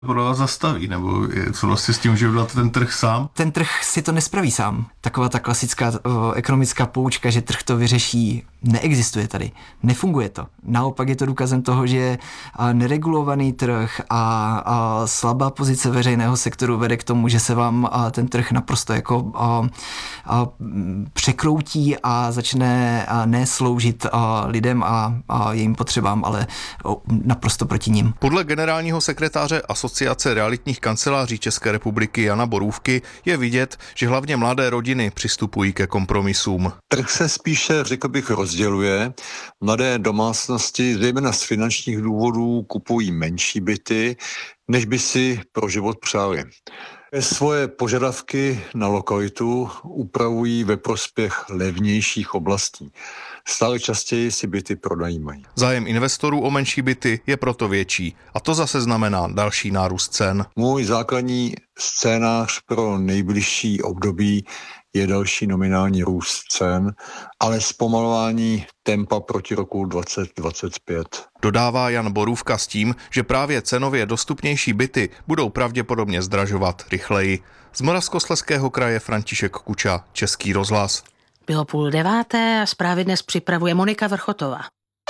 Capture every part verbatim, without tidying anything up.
pro vás zastaví, nebo je, co vlastně s tím může udělat ten trh sám? Ten trh si to nespraví sám. Taková ta klasická o, ekonomická poučka, že trh to vyřeší, neexistuje tady. Nefunguje to. Naopak je to důkazem toho, že a, neregulovaný trh a, a slabá pozice veřejného sektoru vede k tomu, že se vám a, ten trh naprosto jako a, a, překroutí a začne a, ne sloužit a, lidem a, a jejím potřebám, ale o, naprosto proti nim. Podle generálního sekretáře Asociace realitních kanceláří České republiky Jana Borůvky je vidět, že hlavně mladé rodiny přistupují ke kompromisům. Trh se spíše, řekl bych, rozděluje. Mladé domácnosti, zejména z finančních důvodů, kupují menší byty, než by si pro život přáli. Svoje požadavky na lokalitu upravují ve prospěch levnějších oblastí. Stále častěji si byty pronajímají. Zájem investorů o menší byty je proto větší a to zase znamená další nárůst cen. Můj základní scénář pro nejbližší období je další nominální růst cen, ale zpomalování tempa proti roku dvacet dvacet pět. Dodává Jan Borůvka s tím, že právě cenově dostupnější byty budou pravděpodobně zdražovat rychleji. Z Moravskoslezského kraje František Kuča, Český rozhlas. Bylo půl deváté a zprávy dnes připravuje Monika Vrchotová.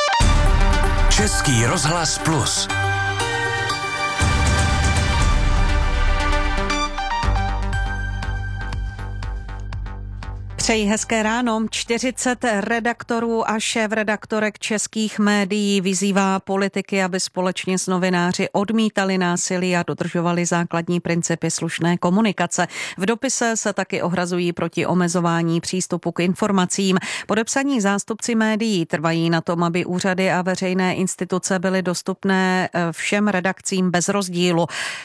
Český rozhlas plus. Přeji hezké ráno. čtyřicet redaktorů a šéfredaktorek českých médií vyzývá politiky, aby společně s novináři odmítali násilí a dodržovali základní principy slušné komunikace. V dopise se taky ohrazují proti omezování přístupu k informacím. Podepsaní zástupci médií trvají na tom, aby úřady a veřejné instituce byly dostupné všem redakcím bez rozdílu.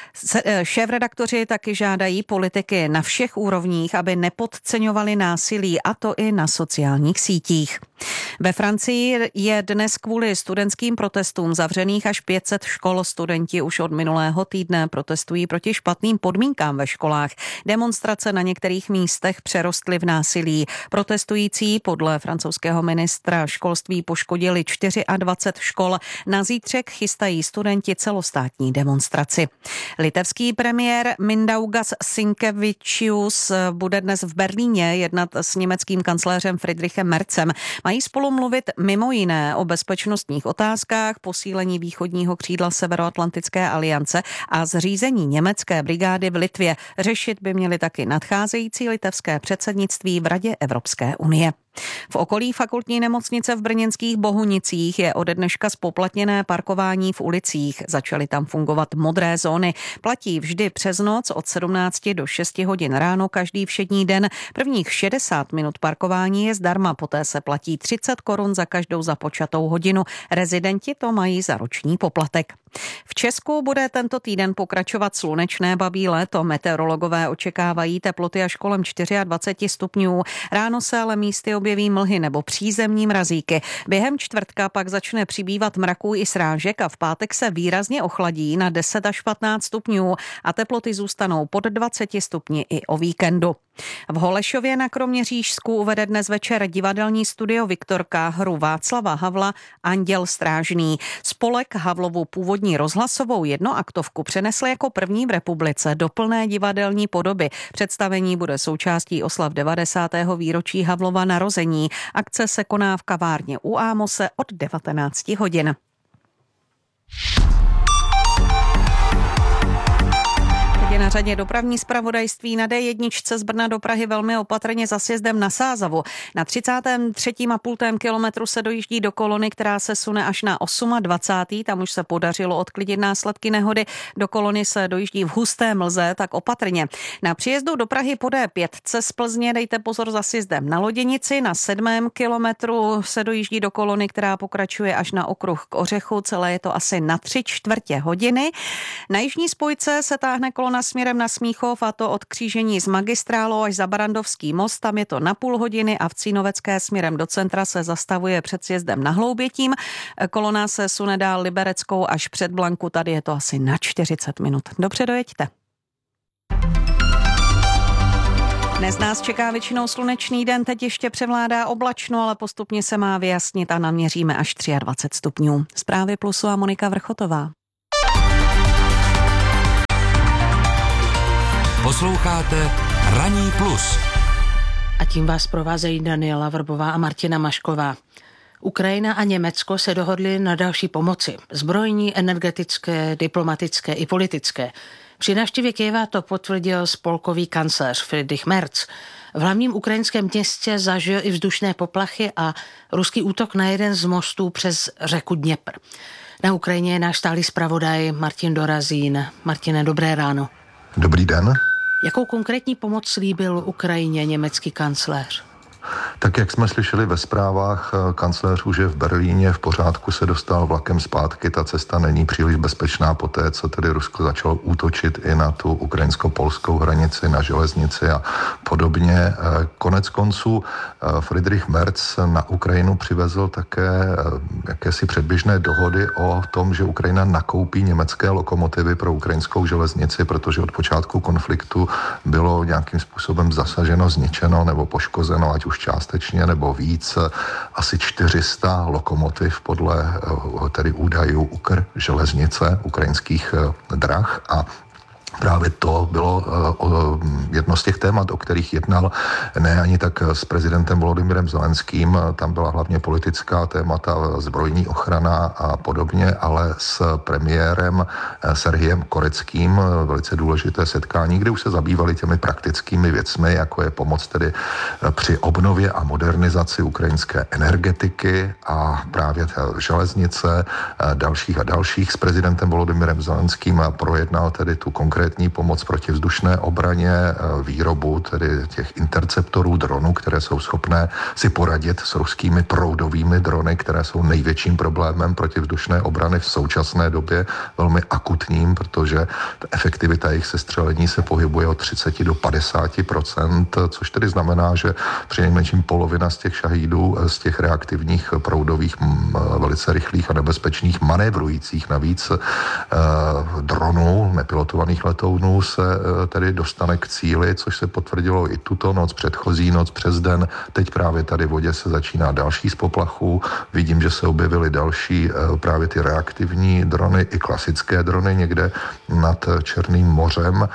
Šéfredaktoři taky žádají politiky na všech úrovních, aby nepodceňovali násilí, a to i na sociálních sítích. Ve Francii je dnes kvůli studentským protestům zavřených až pět set škol. Studenti už od minulého týdne protestují proti špatným podmínkám ve školách. Demonstrace na některých místech přerostly v násilí. Protestující podle francouzského ministra školství poškodili dvacet čtyři škol. Na zítřek chystají studenti celostátní demonstraci. Litevský premiér Mindaugas Sinkevičius bude dnes v Berlíně jednat s německým kancléřem Friedrichem Merzem. Mají spolu mluvit mimo jiné o bezpečnostních otázkách, posílení východního křídla Severoatlantické aliance a zřízení německé brigády v Litvě. Řešit by měly taky nadcházející litevské předsednictví v Radě Evropské unie. V okolí fakultní nemocnice v brněnských Bohunicích je ode dneška zpoplatněné parkování v ulicích. Začaly tam fungovat modré zóny. Platí vždy přes noc od sedmnácti do šesti hodin ráno každý všední den. Prvních šedesát minut parkování je zdarma, poté se platí třicet korun za každou započatou hodinu. Rezidenti to mají za roční poplatek. V Česku bude tento týden pokračovat slunečné babí léto. Meteorologové očekávají teploty až kolem dvacet čtyři stupňů. Ráno se ale místy objeví mlhy nebo přízemní mrazíky. Během čtvrtka pak začne přibývat mraků i srážek a v pátek se výrazně ochladí na deset až patnáct stupňů a teploty zůstanou pod dvaceti stupni i o víkendu. V Holešově na Kroměřížsku uvede dnes večer divadelní studio Viktorka hru Václava Havla Anděl strážný. Spolek Havlovu původní rozhlasovou jednoaktovku přenesl jako první v republice do plné divadelní podoby. Představení bude součástí oslav devadesátého výročí Havlova narození. Akce se koná v kavárně u Ámose od devatenácti hodin. Je na řadě dopravní zpravodajství. Na dé jedna z Brna do Prahy velmi opatrně za sjezdem na Sázavu. Na třicátém třetím a půl kilometru se dojíždí do kolony, která se sune až na dvacátém osmém Tam už se podařilo odklidit následky nehody. Do kolony se dojíždí v husté mlze, tak opatrně. Na příjezdu do Prahy po dé pět z Plzně dejte pozor za sjezdem na Loděnici. Na sedmém kilometru se dojíždí do kolony, která pokračuje až na okruh k Ořechu. Celé je to asi na tři čtvrtě hodiny. Na jižní spojce se táhne kolona směrem na Smíchov, a to od křížení s magistrálou až za Barandovský most. Tam je to na půl hodiny a v Cínovecké směrem do centra se zastavuje před sjezdem na Hloubětím. Kolona se sune dál Libereckou až před Blanku. Tady je to asi na čtyřicet minut. Dobře, dojeďte. Dnes nás čeká většinou slunečný den, teď ještě převládá oblačno, ale postupně se má vyjasnit a naměříme až dvacet tři stupňů. Zprávy Plusu a Monika Vrchotová. Posloucháte Ranní plus. A tím vás provázejí Daniela Vrbová a Martina Mašková. Ukrajina a Německo se dohodly na další pomoci. Zbrojní, energetické, diplomatické i politické. Při návštěvě Kyjeva to potvrdil spolkový kancléř Friedrich Merz. V hlavním ukrajinském městě zažil i vzdušné poplachy a ruský útok na jeden z mostů přes řeku Dněpr. Na Ukrajině je náš stálý zpravodaj Martin Dorazín. Martine, dobré ráno. Dobrý den. Jakou konkrétní pomoc slíbil Ukrajině německý kancléř? Tak jak jsme slyšeli ve zprávách, kancléř už je v Berlíně, v pořádku se dostal vlakem zpátky, ta cesta není příliš bezpečná po té, co tedy Rusko začalo útočit i na tu ukrajinsko-polskou hranici, na železnici a podobně. Konec konců Friedrich Merz na Ukrajinu přivezl také jakési předběžné dohody o tom, že Ukrajina nakoupí německé lokomotivy pro ukrajinskou železnici, protože od počátku konfliktu bylo nějakým způsobem zasaženo, zničeno nebo poškozeno, ať už částečně nebo víc, asi čtyři sta lokomotiv podle tedy údajů Ukr železnice ukrajinských drah a právě to bylo uh, jedno z těch témat, o kterých jednal ne ani tak s prezidentem Volodymyrem Zelenským, tam byla hlavně politická témata, zbrojní ochrana a podobně, ale s premiérem Serhijem Koreckým, velice důležité setkání, kde už se zabývali těmi praktickými věcmi, jako je pomoc tedy při obnově a modernizaci ukrajinské energetiky a právě železnice, dalších a dalších. S prezidentem Volodymyrem Zelenským projednal tedy tu konkrétní pomoc proti vzdušné obraně, výrobu tedy těch interceptorů dronů, které jsou schopné si poradit s ruskými proudovými drony, které jsou největším problémem protivzdušné obrany v současné době, velmi akutním, protože efektivita jejich sestřelení se pohybuje od třicet do padesáti procent, což tedy znamená, že při nejmenším polovina z těch šahídů, z těch reaktivních proudových, velice rychlých a nebezpečných manévrujících navíc eh, dronů, nepilotovaných letounů se tedy dostane k cíli, což se potvrdilo i tuto noc, předchozí noc, přes den. Teď právě tady v vodě se začíná další z poplachů. Vidím, že se objevily další právě ty reaktivní drony, i klasické drony někde nad Černým mořem,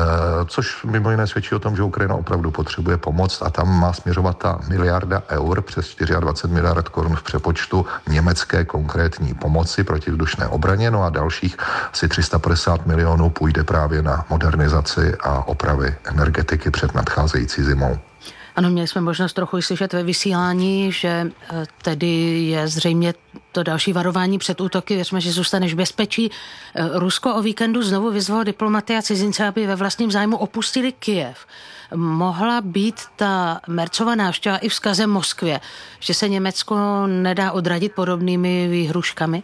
což mimo jiné svědčí o tom, že Ukrajina opravdu potřebuje pomoc a tam má směřovat ta miliarda eur, přes dvacet čtyři miliard korun v přepočtu německé konkrétní pomoci protivzdušné obraně, no a dalších asi tři sta padesát milionů půjde právě na modernizaci a opravy energetiky před nadcházející zimou. Ano, měli jsme možnost trochu slyšet ve vysílání, že tedy je zřejmě to další varování před útoky. Věřme, že zůstaneš v bezpečí. Rusko o víkendu znovu vyzvalo diplomaty a cizince, aby ve vlastním zájmu opustili Kyjev. Mohla být ta Merzova návštěva i vzkazem Moskvě, že se Německo nedá odradit podobnými výhruškami?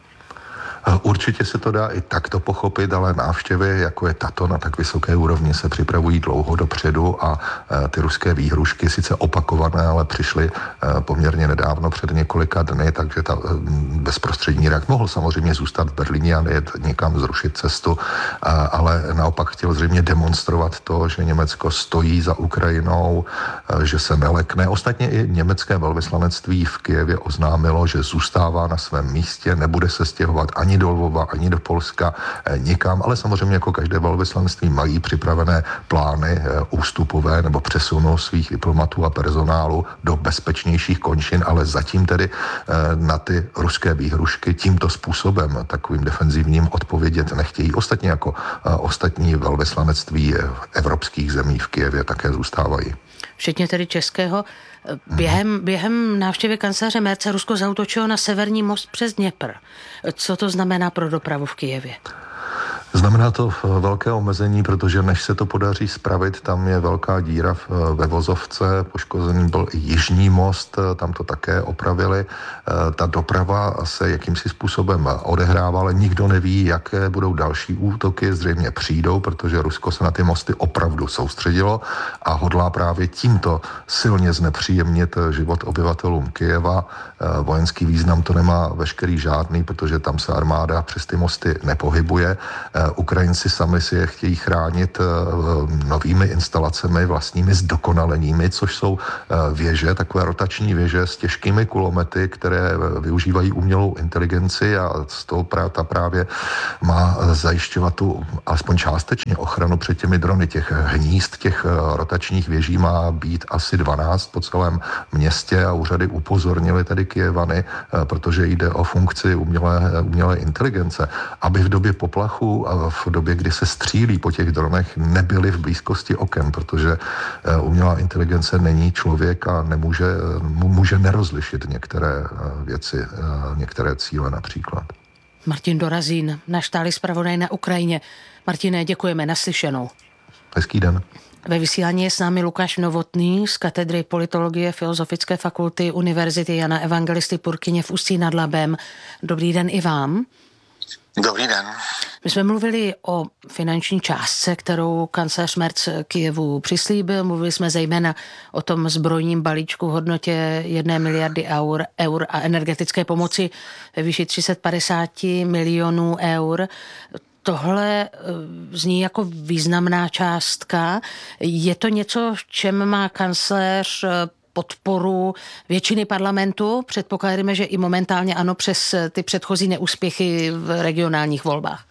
Určitě se to dá i takto pochopit, ale návštěvy, jako je tato na tak vysoké úrovni, se připravují dlouho dopředu a ty ruské výhrušky sice opakované, ale přišly poměrně nedávno, před několika dny, takže ta bezprostřední reakce mohl samozřejmě zůstat v Berlíně a nejet někam zrušit cestu, ale naopak chtěl zřejmě demonstrovat to, že Německo stojí za Ukrajinou, že se nelekne. Ostatně i německé velvyslanectví v Kyjevě oznámilo, že zůstává na svém místě, nebude se stěhovat ani do Lvova, ani do Polska, nikam, ale samozřejmě jako každé velvyslanectví mají připravené plány ústupové nebo přesunu svých diplomatů a personálu do bezpečnějších končin, ale zatím tedy na ty ruské výhrušky tímto způsobem, takovým defenzivním, odpovědět nechtějí. Ostatně jako ostatní velvyslanectví evropských zemí v Kyjevě také zůstávají. Včetně tedy českého. Během, během návštěvy kancléře Merce Rusko zaútočilo na severní most přes Dněpr. Co to znamená pro dopravu v Kyjevě? Znamená to velké omezení, protože než se to podaří spravit, tam je velká díra ve vozovce, poškozený byl i jižní most, tam to také opravili. Ta doprava se jakýmsi způsobem odehrává, ale nikdo neví, jaké budou další útoky, zřejmě přijdou, protože Rusko se na ty mosty opravdu soustředilo a hodlá právě tímto silně znepříjemnit život obyvatelům Kyjeva. Vojenský význam to nemá veškerý žádný, protože tam se armáda přes ty mosty nepohybuje. Ukrajinci sami si je chtějí chránit novými instalacemi vlastními zdokonalenými, což jsou věže, takové rotační věže s těžkými kulomety, které využívají umělou inteligenci a z toho ta právě má zajišťovat tu alespoň částečně ochranu před těmi drony. Těch hnízd, těch rotačních věží má být asi dvanáct po celém městě a úřady upozornili tedy Kyjevany, protože jde o funkci umělé, umělé inteligence, aby v době poplachu a v době, kdy se střílí po těch dronech, nebyly v blízkosti oken, protože umělá inteligence není člověk a nemůže, může nerozlišit některé věci, některé cíle například. Martin Dorazín, náš stálý zpravodaj na Ukrajině. Martine, děkujeme, naslyšenou. Hezký den. Ve vysílání je s námi Lukáš Novotný z katedry politologie Filozofické fakulty Univerzity Jana Evangelisty Purkyně v Ústí nad Labem. Dobrý den i vám. Dobrý den. My jsme mluvili o finanční částce, kterou kancléř Merz Kyjevu přislíbil. Mluvili jsme zejména o tom zbrojním balíčku v hodnotě jedné miliardy eur, eur a energetické pomoci ve výši tři sta padesát milionů eur. Tohle zní jako významná částka. Je to v čem má kancléř podporu většiny parlamentu? Předpokládáme, že i momentálně ano, přes ty předchozí neúspěchy v regionálních volbách.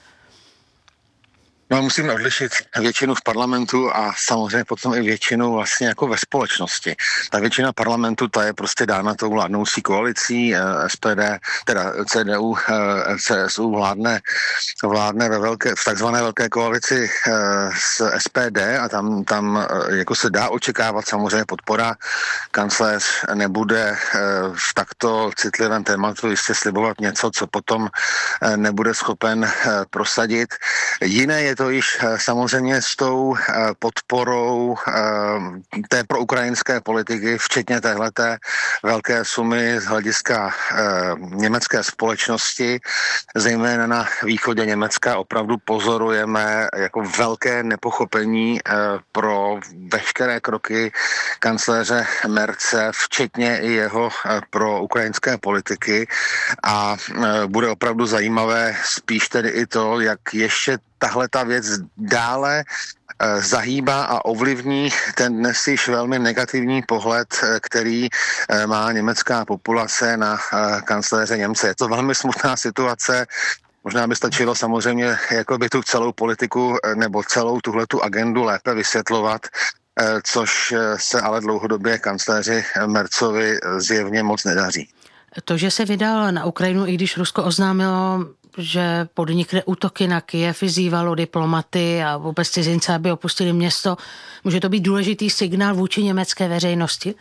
No, musíme odlišit většinu v parlamentu a samozřejmě potom i většinu vlastně jako ve společnosti. Ta většina parlamentu, ta je prostě dána tou vládnoucí koalicí, S P D, teda C D U, C S U vládne, vládne ve velké, v takzvané velké koalici s S P D a tam, tam jako se dá očekávat samozřejmě podpora. Kancléř nebude v takto citlivém tématu jistě slibovat něco, co potom nebude schopen prosadit. Jiné je to již samozřejmě s tou podporou té proukrajinské politiky, včetně téhleté velké sumy z hlediska německé společnosti. Zejména na východě Německa opravdu pozorujeme jako velké nepochopení pro veškeré kroky kancléře Merze, včetně i jeho proukrajinské politiky. A bude opravdu zajímavé spíš tedy i to, jak ještě tahle ta věc dále zahýbá a ovlivní ten dnes již velmi negativní pohled, který má německá populace na kancléře Němce. Je to velmi smutná situace. Možná by stačilo samozřejmě jako by tu celou politiku nebo celou tuhletu agendu lépe vysvětlovat, což se ale dlouhodobě kancléři Merzovi zjevně moc nedaří. To, že se vydal na Ukrajinu, i když Rusko oznámilo, že podnikne útoky na Kyjev, vyzývalo diplomaty a vůbec cizince, aby opustili město, může to být důležitý signál vůči německé veřejnosti?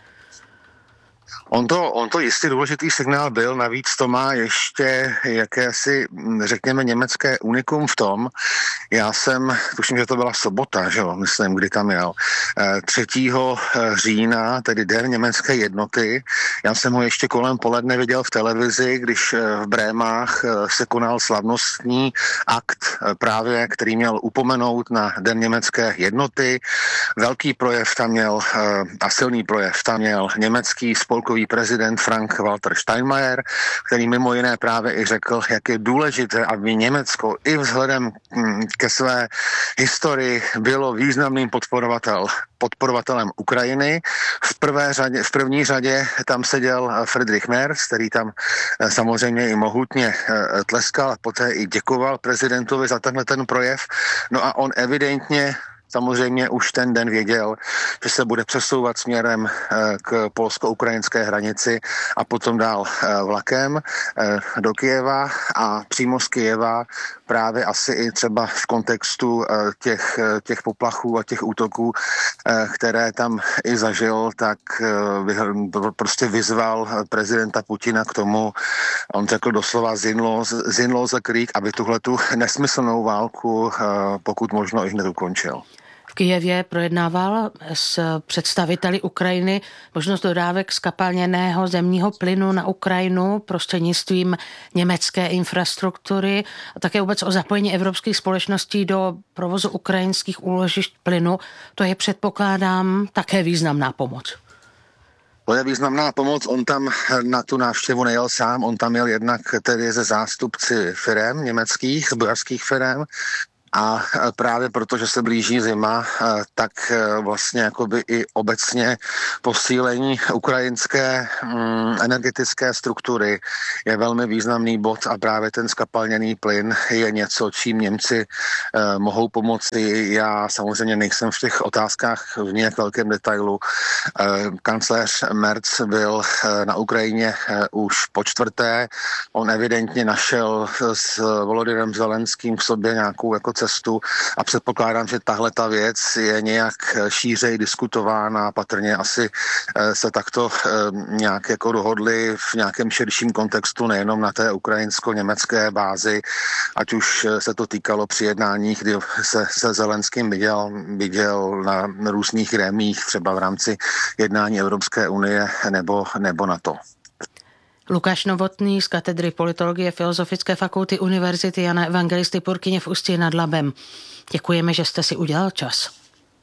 On to, on to jistý důležitý signál byl, navíc to má ještě jakési, řekněme, německé unikum v tom. Já jsem, tuším, že to byla sobota, že jo, myslím, kdy tam jel, třetího října, tedy den německé jednoty. Já jsem ho ještě kolem poledne viděl v televizi, když v Brémách se konal slavnostní akt právě, který měl upomenout na den německé jednoty. Velký projev tam měl a silný projev tam měl německý spolkový prezident Frank-Walter Steinmeier, který mimo jiné právě i řekl, jak je důležité, aby Německo i vzhledem ke své historii bylo významným podporovatel, podporovatelem Ukrajiny. V, prvé řadě, v první řadě tam seděl Friedrich Merz, který tam samozřejmě i mohutně tleskal a poté i děkoval prezidentovi za tenhle ten projev. No a on evidentně samozřejmě už ten den věděl, že se bude přesouvat směrem k polsko-ukrajinské hranici a potom dál vlakem do Kyjeva a přímo z Kyjeva právě asi i třeba v kontextu těch, těch poplachů a těch útoků, které tam i zažil, tak prostě vyzval prezidenta Putina k tomu, on řekl doslova Sinnloser Krieg, aby tuhletu nesmyslnou válku pokud možno i hned ukončil. V Kyjevě projednával s představiteli Ukrajiny možnost dodávek skapalněného zemního plynu na Ukrajinu prostřednictvím německé infrastruktury a také vůbec o zapojení evropských společností do provozu ukrajinských úložišť plynu. To je, předpokládám, také významná pomoc. To je významná pomoc, on tam na tu návštěvu nejel sám, on tam jel jednak tedy ze zástupci firem německých, zbrojařských firem, a právě protože se blíží zima, tak vlastně jakoby i obecně posílení ukrajinské mm, energetické struktury je velmi významný bod a právě ten skapalněný plyn je něco, čím Němci eh, mohou pomoci. Já samozřejmě nejsem v těch otázkách v nějak velkém detailu. Eh, kancléř Merz byl eh, na Ukrajině eh, už po čtvrté. On evidentně našel s Volodymyrem Zelenským v sobě nějakou jako cestu a předpokládám, že tahle ta věc je nějak šířej diskutována a patrně asi se takto nějak jako dohodli v nějakém širším kontextu, nejenom na té ukrajinsko-německé bázi, ať už se to týkalo při jednáních, kdy se, se Zelenským viděl, viděl na různých grémích, třeba v rámci jednání Evropské unie nebo, nebo NATO. Lukáš Novotný z katedry politologie Filozofické fakulty Univerzity Jana Evangelisty Purkyně v Ústí nad Labem. Děkujeme, že jste si udělal čas.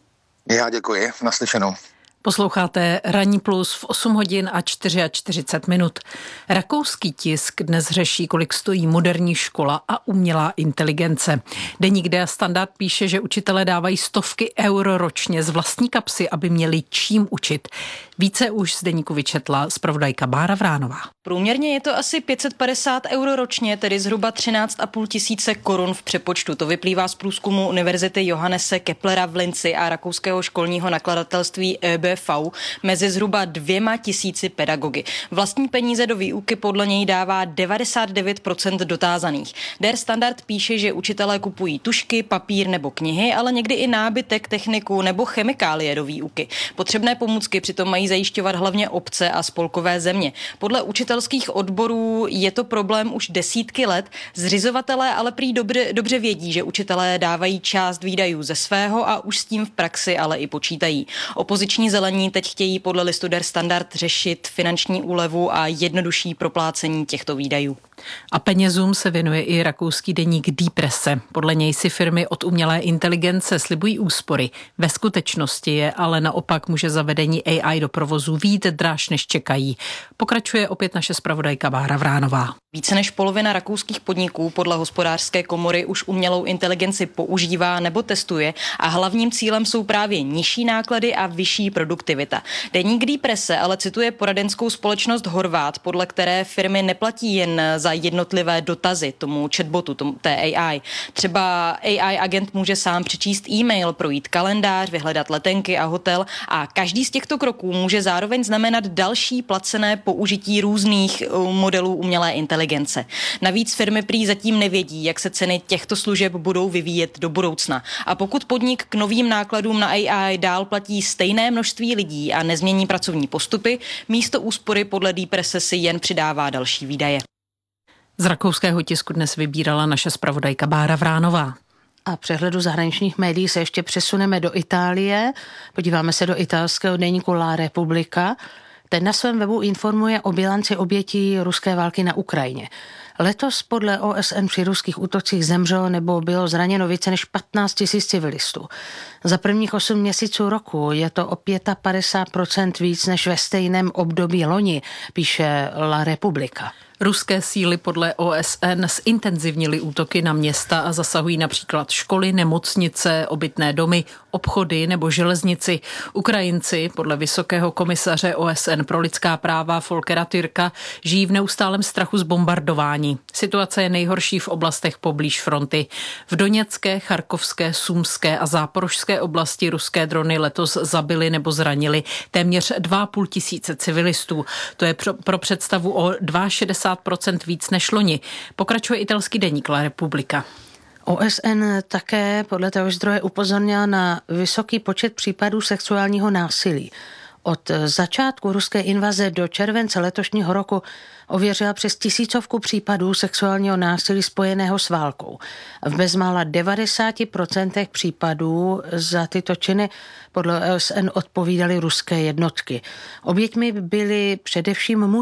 Já děkuji. Naslyšenou. Posloucháte Ranní plus v osm hodin a čtyřicet čtyři minut. Rakouský tisk dnes řeší, kolik stojí moderní škola a umělá inteligence. Deník D A Standard píše, že učitelé dávají stovky euro ročně z vlastní kapsy, aby měli čím učit. Více už z deníku vyčetla zpravodajka Bára Vránová. Průměrně je to asi pět set padesát euro ročně, tedy zhruba třináct a půl tisíce korun v přepočtu. To vyplývá z průzkumu Univerzity Johannese Keplera v Linci a rakouského školního nakladatelství E B V mezi zhruba dvěma tisíci pedagogy. Vlastní peníze do výuky podle něj dává devadesát devět procent dotázaných. Der Standard píše, že učitelé kupují tužky, papír nebo knihy, ale někdy i nábytek, techniku nebo chemikálie do výuky. Potřebné pomůcky přitom mají zajišťovat hlavně obce a spolkové země. Podle učitelských odborů je to problém už desítky let. Zřizovatelé ale prý dobře, dobře vědí, že učitelé dávají část výdajů ze svého a už s tím v praxi ale i počítají. Opoziční zelení teď chtějí podle listu Der Standard řešit finanční úlevu a jednodušší proplácení těchto výdajů. A penězům se věnuje i rakouský deník Die Presse. Podle něj si firmy od umělé inteligence slibují úspory. Ve skutečnosti je ale naopak může zavedení A I do provozu vít dráž, než čekají. Pokračuje opět naše zpravodajka Bára Vránová. Více než polovina rakouských podniků podle hospodářské komory už umělou inteligenci používá nebo testuje a hlavním cílem jsou právě nižší náklady a vyšší produktivita. Deník Die Presse ale cituje poradenskou společnost Horváth, podle které firmy neplatí jen za jednotlivé dotazy tomu chatbotu, tomu, té A I. Třeba A I agent může sám přečíst e-mail, projít kalendář, vyhledat letenky a hotel a každý z těchto kroků může zároveň znamenat další placené použití různých modelů umělé inteligence. Navíc firmy prý zatím nevědí, jak se ceny těchto služeb budou vyvíjet do budoucna. A pokud podnik k novým nákladům na A I dál platí stejné množství lidí a nezmění pracovní postupy, místo úspory podle Die Presse si jen přidává další výdaje. Z rakouského tisku dnes vybírala naše zpravodajka Bára Vránová. A přehledu zahraničních médií se ještě přesuneme do Itálie. Podíváme se do italského deníku La Repubblica. Ten na svém webu informuje o bilanci obětí ruské války na Ukrajině. Letos podle O S N při ruských útocích zemřelo nebo bylo zraněno více než patnáct tisíc civilistů. Za prvních osm měsíců roku je to o padesát pět procent víc než ve stejném období loni, píše La Repubblica. Ruské síly podle O S N zintenzivnily útoky na města a zasahují například školy, nemocnice, obytné domy, obchody nebo železnici. Ukrajinci podle vysokého komisaře O S N pro lidská práva Volkera Türka žijí v neustálém strachu z bombardování. Situace je nejhorší v oblastech poblíž fronty. V Doněcké, Charkovské, Sumské a Záporožské oblasti ruské drony letos zabily nebo zranili téměř dva a půl tisíce civilistů. To je pro, pro představu o šedesát dva procent víc než loni. Pokračuje italský deník La Repubblica. O S N také podle toho zdroje upozornila na vysoký počet případů sexuálního násilí. Od začátku ruské invaze do července letošního roku ověřila přes tisícovku případů sexuálního násilí spojeného s válkou. V bezmála devadesát procent případů za tyto činy podle O S N odpovídaly ruské jednotky. Oběťmi byli především muži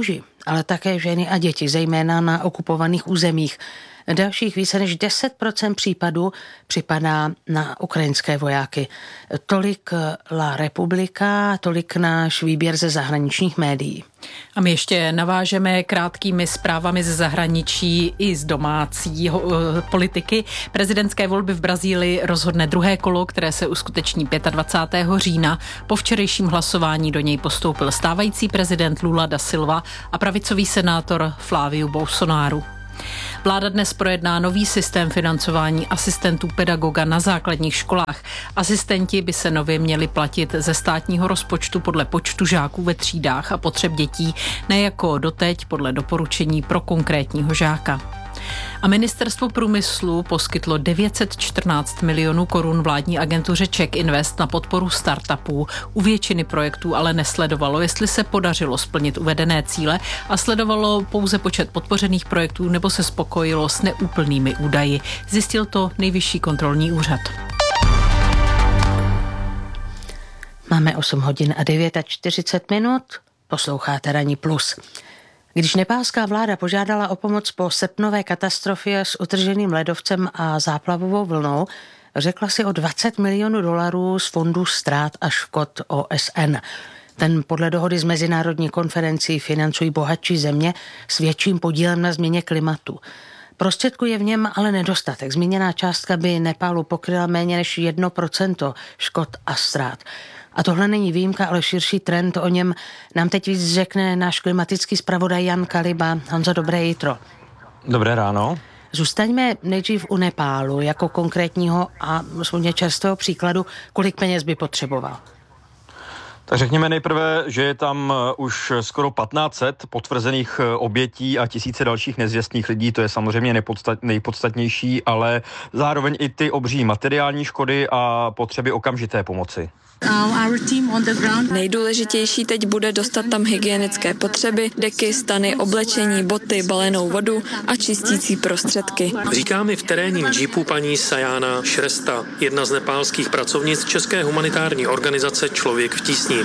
ale také ženy a děti, zejména na okupovaných územích. Dalších více než deset procent případů připadá na ukrajinské vojáky. Tolik La Republika, tolik náš výběr ze zahraničních médií. A my ještě navážeme krátkými zprávami ze zahraničí i z domácí politiky. Prezidentské volby v Brazílii rozhodne druhé kolo, které se uskuteční dvacátého pátého října. Po včerejším hlasování do něj postoupil stávající prezident Lula da Silva a pravicový senátor Flávio Bolsonaro. Vláda dnes projedná nový systém financování asistentů pedagoga na základních školách. Asistenti by se nově měli platit ze státního rozpočtu podle počtu žáků ve třídách a potřeb dětí, ne jako doteď podle doporučení pro konkrétního žáka. A ministerstvo průmyslu poskytlo devět set čtrnáct milionů korun vládní agentuře Czech Invest na podporu startupů. U většiny projektů ale nesledovalo, jestli se podařilo splnit uvedené cíle a sledovalo pouze počet podpořených projektů nebo se spokojilo s neúplnými údaji. Zjistil to Nejvyšší kontrolní úřad. Máme osm hodin a čtyřicet devět minut, posloucháte Ranní plus. Když nepálská vláda požádala o pomoc po srpnové katastrofě s utrženým ledovcem a záplavovou vlnou, řekla si o dvacet milionů dolarů z fondu ztrát a škod O S N. Ten podle dohody z mezinárodní konferencí financují bohatší země s větším podílem na změně klimatu. Prostředku je v něm ale nedostatek. Zmíněná částka by Nepálu pokryla méně než jedno procento škod a ztrát. A tohle není výjimka, ale širší trend. O něm nám teď víc řekne náš klimatický zpravodaj Jan Kaliba. Honzo, dobré jitro. Dobré ráno. Zůstaňme nejdřív u Nepálu jako konkrétního a svůj čerstvého příkladu, kolik peněz by potřeboval. Tak řekněme nejprve, že je tam už skoro patnáct set potvrzených obětí a tisíce dalších nezvěstných lidí. To je samozřejmě nepodstat, nejpodstatnější, ale zároveň i ty obří materiální škody a potřeby okamžité pomoci. Nejdůležitější teď bude dostat tam hygienické potřeby, deky, stany, oblečení, boty, balenou vodu a čistící prostředky. Říká mi v terénním džípu paní Sajana Šresta, jedna z nepálských pracovnic české humanitární organizace Člověk v tísni.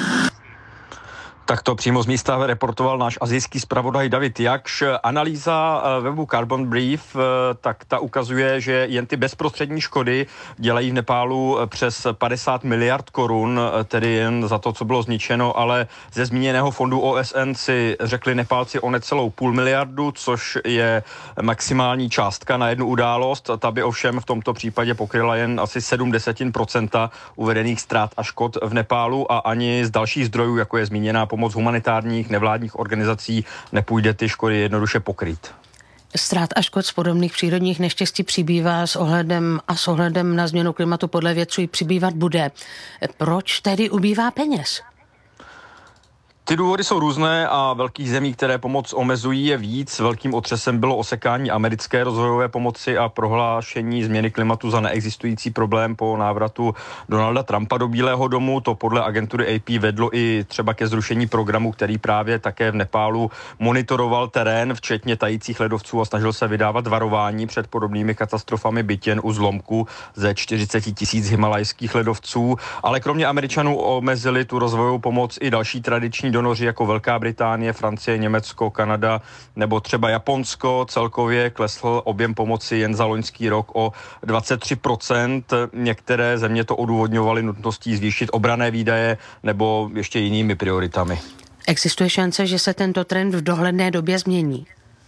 Tak to přímo z místa reportoval náš asijský zpravodaj David Jakš. Analýza webu Carbon Brief, tak ta ukazuje, že jen ty bezprostřední škody dělají v Nepálu přes padesát miliard korun, tedy jen za to, co bylo zničeno, ale ze zmíněného fondu O S N si řekli Nepálci o necelou půl miliardu, což je maximální částka na jednu událost. Ta by ovšem v tomto případě pokryla jen asi sedm desetin procenta uvedených ztrát a škod v Nepálu a ani z dalších zdrojů, jako je zmíněná pomoc Pomoc humanitárních nevládních organizací nepůjde ty škody jednoduše pokrýt. Ztrát a škod z podobných přírodních neštěstí přibývá s ohledem a s ohledem na změnu klimatu podle vědců i přibývat bude. Proč tedy ubývá peněz? Ty důvody jsou různé a velkých zemí, které pomoc omezují, je víc. Velkým otřesem bylo osekání americké rozvojové pomoci a prohlášení změny klimatu za neexistující problém po návratu Donalda Trumpa do Bílého domu. To podle agentury A P vedlo i třeba ke zrušení programu, který právě také v Nepálu monitoroval terén, včetně tajících ledovců a snažil se vydávat varování před podobnými katastrofami, byť jen u zlomku ze čtyřicet tisíc himalajských ledovců. Ale kromě Američanů omezili tu rozvojovou pomoc i další tradiční donoři jako Velká Británie, Francie, Německo, Kanada nebo třeba Japonsko. Celkově klesl objem pomoci jen za loňský rok o dvacet tři procent. Některé země to odůvodňovaly nutností zvýšit obranné výdaje nebo ještě jinými prioritami. Existuje šance, že se tento trend v dohledné době změní?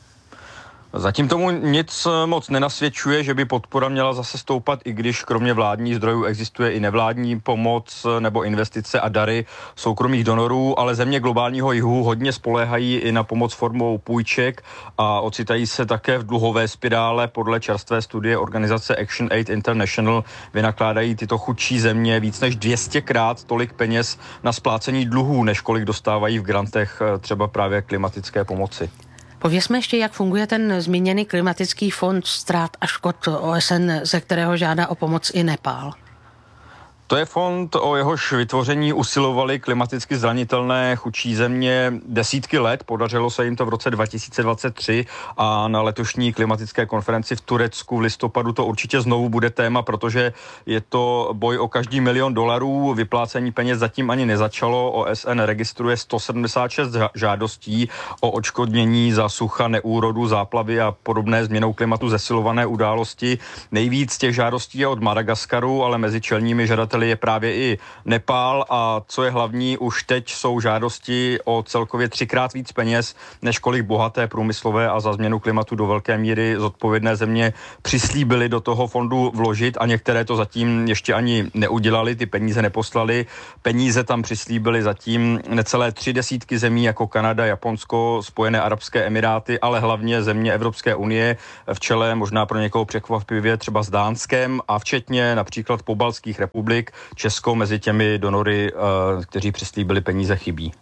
Zatím tomu nic moc nenasvědčuje, že by podpora měla zase stoupat, i když kromě vládních zdrojů existuje i nevládní pomoc nebo investice a dary soukromých donorů, ale země globálního jihu hodně spoléhají i na pomoc formou půjček a ocitají se také v dluhové spirále. Podle čerstvé studie organizace Action Aid International vynakládají tyto chudší země víc než dvě stě krát tolik peněz na splácení dluhů, než kolik dostávají v grantech třeba právě klimatické pomoci. Povězme ještě, jak funguje ten zmíněný klimatický fond ztrát a škod O S N, ze kterého žádá o pomoc i Nepál. To je fond, o jehož vytvoření usilovali klimaticky zranitelné chudší země desítky let. Podařilo se jim to v roce dva tisíce dvacet tři a na letošní klimatické konferenci v Turecku v listopadu to určitě znovu bude téma, protože je to boj o každý milion dolarů. Vyplácení peněz zatím ani nezačalo. O S N registruje sto sedmdesát šest žádostí o odškodnění za sucha, neúrodu, záplavy a podobné změnou klimatu zesilované události. Nejvíc těch žádostí je od Madagaskaru, ale mezi čelními žadateli je právě i Nepál a co je hlavní, už teď jsou žádosti o celkově třikrát víc peněz, než kolik bohaté průmyslové a za změnu klimatu do velké míry zodpovědné země přislíbili do toho fondu vložit a některé to zatím ještě ani neudělali, ty peníze neposlali. Peníze tam přislíbili zatím necelé tři desítky zemí jako Kanada, Japonsko, Spojené arabské emiráty, ale hlavně země Evropské unie v čele možná pro někoho překvapivě třeba s Dánskem a včetně například pobaltských republik. Česko mezi těmi donory, kteří přislíbili peníze, chybí.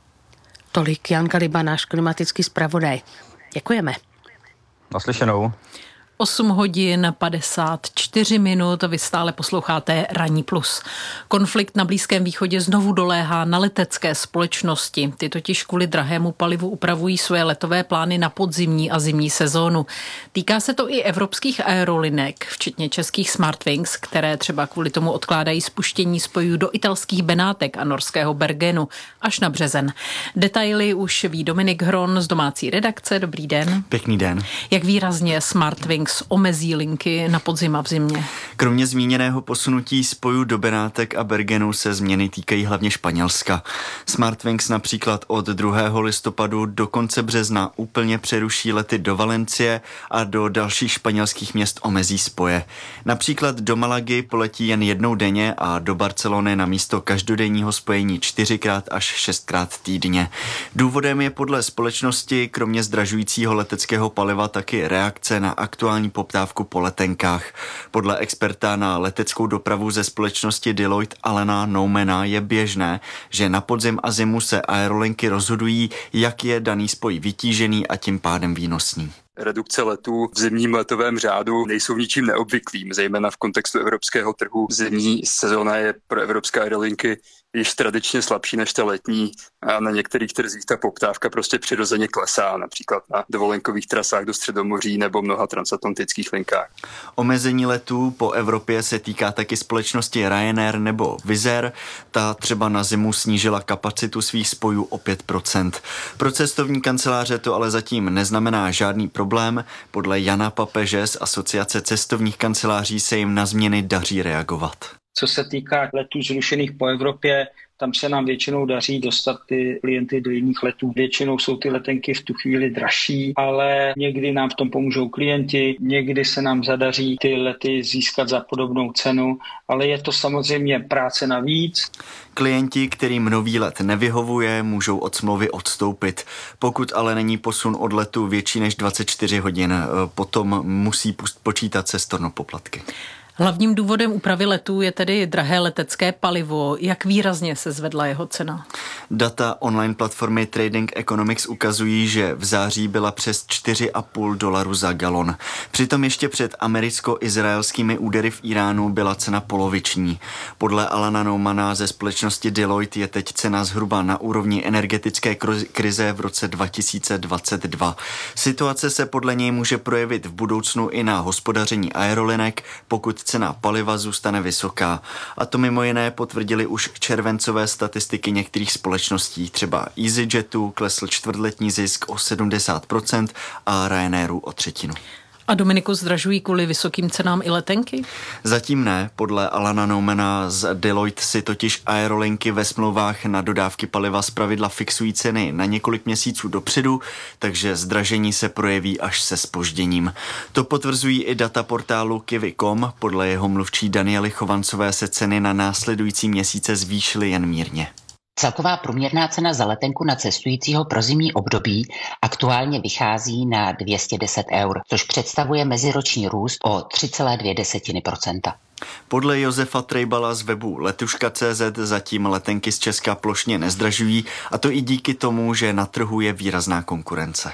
Tolik Jan Kaliba, náš klimatický zpravodaj. Děkujeme. Naslyšenou. osm hodin padesát čtyři minut, vy stále posloucháte Ranní plus. Konflikt na Blízkém východě znovu doléhá na letecké společnosti. Ty totiž kvůli drahému palivu upravují své letové plány na podzimní a zimní sezónu. Týká se to i evropských aerolinek, včetně českých Smartwings, které třeba kvůli tomu odkládají spuštění spojů do italských Benátek a norského Bergenu až na březen. Detaily už ví Dominik Hron z domácí redakce. Dobrý den. Pěkný den. Jak výrazně Smartwings omezí linky na podzim a v zimě? Kromě zmíněného posunutí spojů do Benátek a Bergenu se změny týkají hlavně Španělska. Smartwings například od druhého listopadu do konce března úplně přeruší lety do Valencie a do dalších španělských měst omezí spoje. Například do Malagy poletí jen jednou denně a do Barcelony na místo každodenního spojení čtyřikrát až šestkrát týdně. Důvodem je podle společnosti kromě zdražujícího leteckého paliva taky reakce na aktuální poptávku po letenkách. Podle experta na leteckou dopravu ze společnosti Deloitte Alena Noumana je běžné, že na podzim a zimu se aerolinky rozhodují, jak je daný spoj vytížený a tím pádem výnosný. Redukce letů v zimním letovém řádu nejsou ničím neobvyklým, zejména v kontextu evropského trhu. Zimní sezóna je pro evropské aerolinky již tradičně slabší než ta letní a na některých trzích ta poptávka prostě přirozeně klesá, například na dovolenkových trasách do Středomoří nebo mnoha transatlantických linkách. Omezení letů po Evropě se týká taky společnosti Ryanair nebo Wizz Air. Ta třeba na zimu snížila kapacitu svých spojů o pět procent. Pro cestovní kanceláře to ale zatím neznamená žádný problém. Podle Jana Papeže z Asociace cestovních kanceláří se jim na změny daří reagovat. Co se týká letů zrušených po Evropě, tam se nám většinou daří dostat ty klienty do jiných letů. Většinou jsou ty letenky v tu chvíli dražší, ale někdy nám v tom pomůžou klienti, někdy se nám zadaří ty lety získat za podobnou cenu, ale je to samozřejmě práce navíc. Klienti, kterým nový let nevyhovuje, můžou od smlouvy odstoupit. Pokud ale není posun od letu větší než dvacet čtyři hodin, potom musí počítat se stornopoplatky. Hlavním důvodem úpravy letů je tedy drahé letecké palivo. Jak výrazně se zvedla jeho cena? Data online platformy Trading Economics ukazují, že v září byla přes čtyři a půl dolaru za galon. Přitom ještě před americko-izraelskými údery v Iránu byla cena poloviční. Podle Alana Noumana ze společnosti Deloitte je teď cena zhruba na úrovni energetické krize v roce dva tisíce dvacet dva. Situace se podle něj může projevit v budoucnu i na hospodaření aerolinek, pokud cena paliva zůstane vysoká. A to mimo jiné potvrdili už červencové statistiky některých společností. Třeba EasyJetu klesl čtvrtletní zisk o sedmdesát procent a Ryanairu o třetinu. A Dominiku, zdražují kvůli vysokým cenám i letenky? Zatím ne. Podle Alana Noumana z Deloitte si totiž aerolinky ve smlouvách na dodávky paliva zpravidla fixují ceny na několik měsíců dopředu, takže zdražení se projeví až se zpožděním. To potvrzují i data portálu Kiwi tečka com. Podle jeho mluvčí Daniely Chovancové se ceny na následující měsíce zvýšily jen mírně. Celková průměrná cena za letenku na cestujícího pro zimní období aktuálně vychází na dvě stě deset eur, což představuje meziroční růst o tři celé dvě procenta. Podle Josefa Trejbala z webu letuška tečka cé zet zatím letenky z Česka plošně nezdražují, a to i díky tomu, že na trhu je výrazná konkurence.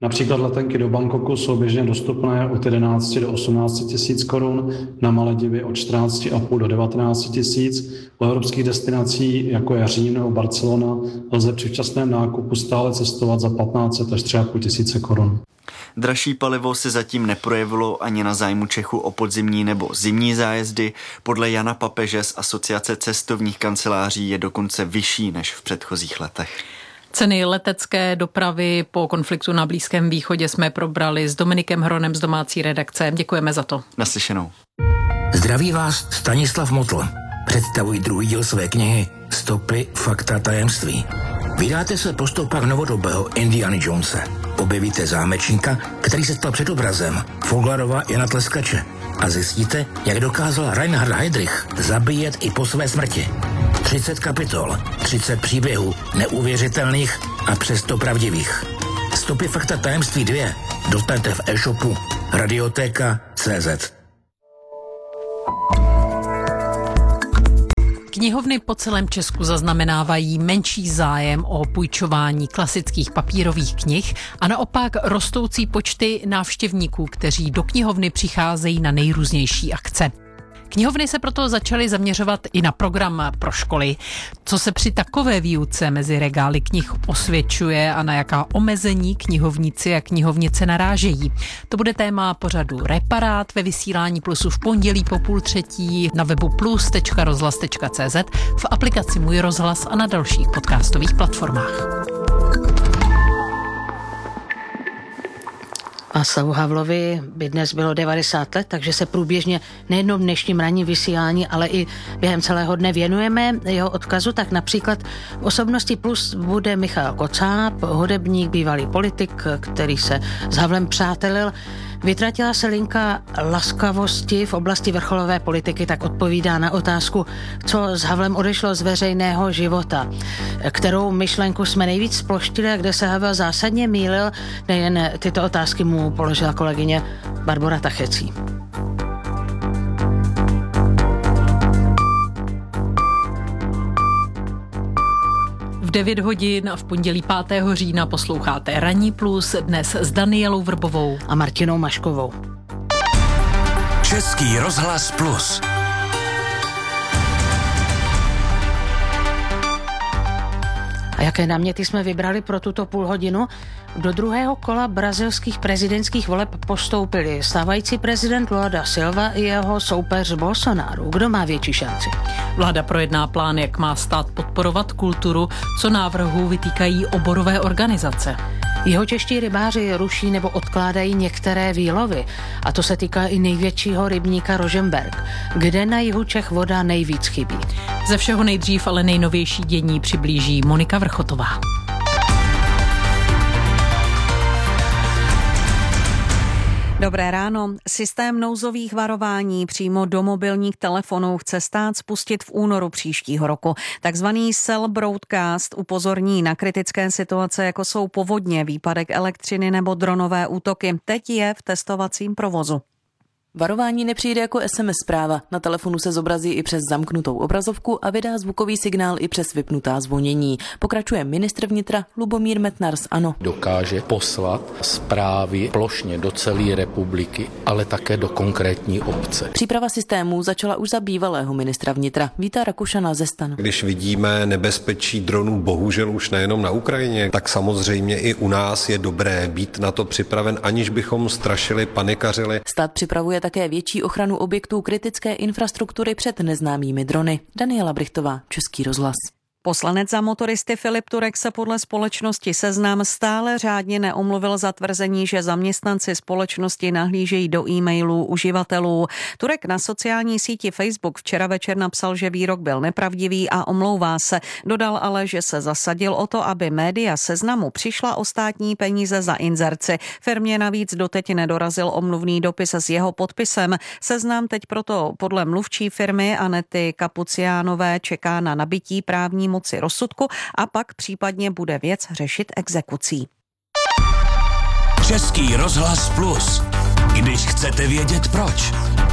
Například letenky do Bangkoku jsou běžně dostupné od jedenácti do osmnácti tisíc korun, na Maledivy od čtrnácti a půl do devatenácti tisíc. U evropských destinací, jako je Řím nebo Barcelona, lze při včasném nákupu stále cestovat za patnáct set až tři a půl tisíce korun. Dražší palivo se zatím neprojevilo ani na zájmu Čechů o podzimní nebo zimní zájezdy. Podle Jana Papeže z Asociace cestovních kanceláří je dokonce vyšší než v předchozích letech. Ceny letecké dopravy po konfliktu na Blízkém východě jsme probrali s Dominikem Hronem z domácí redakce. Děkujeme za to. Naslyšenou. Zdraví vás Stanislav Motl. Představují druhý díl své knihy Stopy, fakta, tajemství. Vydáte se po stopách novodobého Indiana Jonese. Objevíte zámečníka, který se stal před obrazem Foglarova Jana Tleskače a zjistíte, jak dokázal Reinhard Heydrich zabíjet i po své smrti. třicet kapitol, třicet příběhů, neuvěřitelných a přesto pravdivých. Stopy, fakta, tajemství dva dostanete v e-shopu Radiotéka tečka cé zet. Knihovny po celém Česku zaznamenávají menší zájem o půjčování klasických papírových knih a naopak rostoucí počty návštěvníků, kteří do knihovny přicházejí na nejrůznější akce. Knihovny se proto začaly zaměřovat i na program pro školy. Co se při takové výuce mezi regály knih osvědčuje a na jaká omezení knihovníci a knihovnice narážejí. To bude téma pořadu Reparát ve vysílání Plusu v pondělí po půl třetí na webu plus tečka rozhlas tečka cé zet, v aplikaci Můj rozhlas a na dalších podcastových platformách. Václavu Havlovi by dnes bylo devadesát let, takže se průběžně nejenom v dnešním ranním vysílání, ale i během celého dne věnujeme jeho odkazu. Tak například v Osobnosti Plus bude Michal Kocáb, hudebník, bývalý politik, který se s Havlem přátelil. Vytratila se linka laskavosti v oblasti vrcholové politiky, tak odpovídá na otázku, co s Havlem odešlo z veřejného života. Kterou myšlenku jsme nejvíc sploštili a kde se Havel zásadně mýlil, nejen tyto otázky mu položila kolegyně Barbora Tachecí. V devět hodin a v pondělí pátého října posloucháte Ranní plus, dnes s Danielou Vrbovou a Martinou Maškovou. Český rozhlas Plus. A jaké náměty jsme vybrali pro tuto půl hodinu? Do druhého kola brazilských prezidentských voleb postoupili stávající prezident Lula da Silva i jeho soupeř Bolsonaro. Kdo má větší šanci? Vláda projedná plán, jak má stát podporovat kulturu, co návrhu vytýkají oborové organizace. Jihočeští rybáři ruší nebo odkládají některé výlovy. A to se týká i největšího rybníka Rožemberk, kde na jihu Čech voda nejvíc chybí. Ze všeho nejdřív ale nejnovější dění přiblíží Monika Vrchotová. Dobré ráno. Systém nouzových varování přímo do mobilních telefonů chce stát spustit v únoru příštího roku. Takzvaný cell broadcast upozorní na kritické situace, jako jsou povodně, výpadek elektřiny nebo dronové útoky. Teď je v testovacím provozu. Varování nepřijde jako es em es zpráva. Na telefonu se zobrazí i přes zamknutou obrazovku a vydá zvukový signál i přes vypnutá zvonění. Pokračuje ministr vnitra Lubomír Metnar z ANO. Dokáže poslat zprávy plošně do celé republiky, ale také do konkrétní obce. Příprava systémů začala už za bývalého ministra vnitra Víta Rakušana ze STAN. Když vidíme nebezpečí dronů, bohužel už nejenom na Ukrajině, tak samozřejmě i u nás je dobré být na to připraven, aniž bychom strašili, panikařili. Stát připravuje také větší ochranu objektů kritické infrastruktury před neznámými drony. Daniela Brichtová, Český rozhlas. Poslanec za motoristy Filip Turek se podle společnosti Seznam stále řádně neomluvil za tvrzení, že zaměstnanci společnosti nahlížejí do e-mailů uživatelů. Turek na sociální síti Facebook včera večer napsal, že výrok byl nepravdivý a omlouvá se. Dodal ale, že se zasadil o to, aby média Seznamu přišla o státní peníze za inzerci. Firmě navíc doteď nedorazil omluvný dopis s jeho podpisem. Seznam teď proto podle mluvčí firmy Anety Kapuciánové čeká na nabití právní moci rozsudku a pak případně bude věc řešit exekucí. Český rozhlas Plus. Když chcete vědět proč.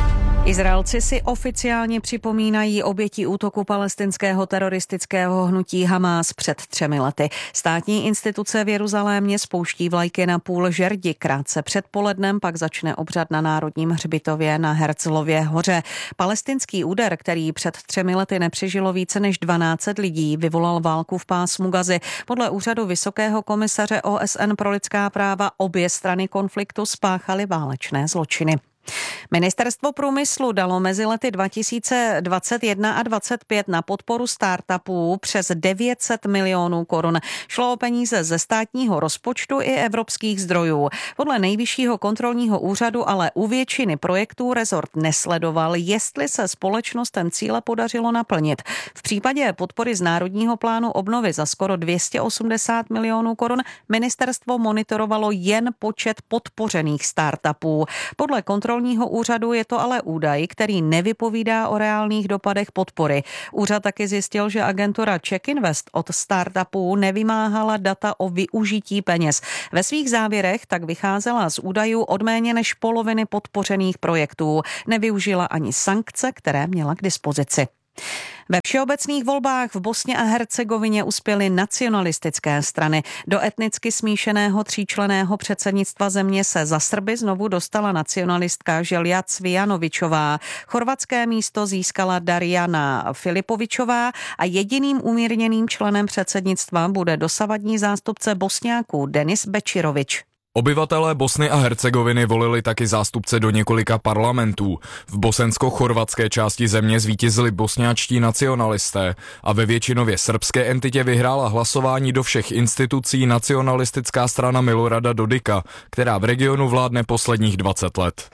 Izraelci si oficiálně připomínají oběti útoku palestinského teroristického hnutí Hamás před třemi lety. Státní instituce v Jeruzalémě spouští vlajky na půl žerdi. Krátce před polednem pak začne obřad na Národním hřbitově na Herzlově hoře. Palestinský úder, který před třemi lety nepřežilo více než dvanáct set lidí, vyvolal válku v pásmu Gazy. Podle úřadu Vysokého komisaře O S N pro lidská práva obě strany konfliktu spáchaly válečné zločiny. Ministerstvo průmyslu dalo mezi lety dva tisíce dvacet jedna a dvacet pět na podporu startupů přes devět set milionů korun. Šlo o peníze ze státního rozpočtu i evropských zdrojů. Podle Nejvyššího kontrolního úřadu ale u většiny projektů rezort nesledoval, jestli se společnostem cíle podařilo naplnit. V případě podpory z Národního plánu obnovy za skoro dvě stě osmdesát milionů korun ministerstvo monitorovalo jen počet podpořených startupů. Podle kontrolního úřadu je to ale údaj, který nevypovídá o reálných dopadech podpory. Úřad taky zjistil, že agentura CheckInvest od startupů nevymáhala data o využití peněz. Ve svých závěrech tak vycházela z údajů od méně než poloviny podpořených projektů. Nevyužila ani sankce, které měla k dispozici. Ve všeobecných volbách v Bosně a Hercegovině uspěly nacionalistické strany. Do etnicky smíšeného tříčlenného předsednictva země se za Srby znovu dostala nacionalistka Želja Cvijanovićová. Chorvatské místo získala Darijana Filipovićová a jediným umírněným členem předsednictva bude dosavadní zástupce Bosňáků Denis Bečirović. Obyvatelé Bosny a Hercegoviny volili taky zástupce do několika parlamentů. V bosensko-chorvatské části země zvítězili bosňáčtí nacionalisté a ve většinově srbské entitě vyhrála hlasování do všech institucí nacionalistická strana Milorada Dodika, která v regionu vládne posledních dvacet let.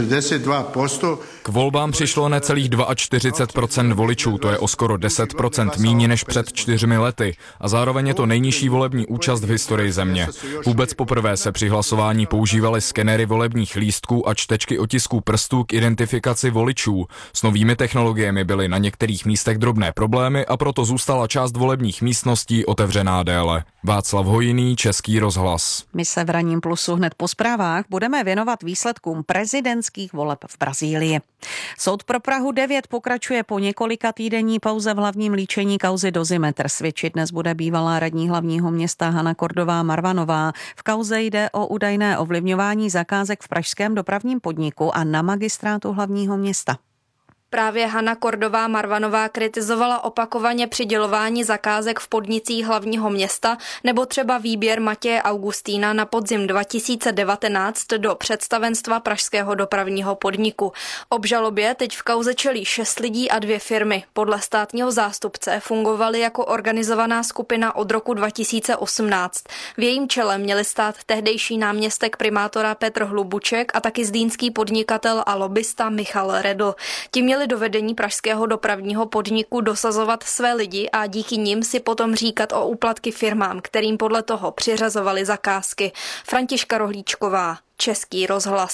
K volbám přišlo necelých čtyřicet dva procent voličů, to je o skoro deset procent míň než před čtyřmi lety a zároveň je to nejnižší volební účast v historii země. Vůbec poprvé se při hlasování používaly skenery volebních lístků a čtečky otisků prstů k identifikaci voličů. S novými technologiemi byly na některých místech drobné problémy a proto zůstala část volebních místností otevřená déle. Václav Hojný, Český rozhlas. My se v Ranním plusu hned po zprávách budeme věnovat výsledkům prezidentských voleb v Brazílii. Soud pro Prahu devět pokračuje po několika týdenní pauze v hlavním líčení kauzy Dozimetr. Svědčit dnes bude bývalá radní hlavního města Hana Kordová Marvanová. V kauze jde o údajné ovlivňování zakázek v pražském dopravním podniku a na magistrátu hlavního města. Právě Hana Kordová Marvanová kritizovala opakovaně přidělování zakázek v podnicích hlavního města nebo třeba výběr Matěje Augustína na podzim dva tisíce devatenáct do představenstva pražského dopravního podniku. Obžalobě teď v kauze čelí šest lidí a dvě firmy. Podle státního zástupce fungovaly jako organizovaná skupina od roku dva tisíce osmnáct. V jejím čele měli stát tehdejší náměstek primátora Petr Hlubuček a taky zlínský podnikatel a lobista Michal Redl. Ti měli do vedení pražského dopravního podniku dosazovat své lidi a díky nim si potom říkat o úplatky firmám, kterým podle toho přiřazovali zakázky. Františka Rohlíčková, Český rozhlas.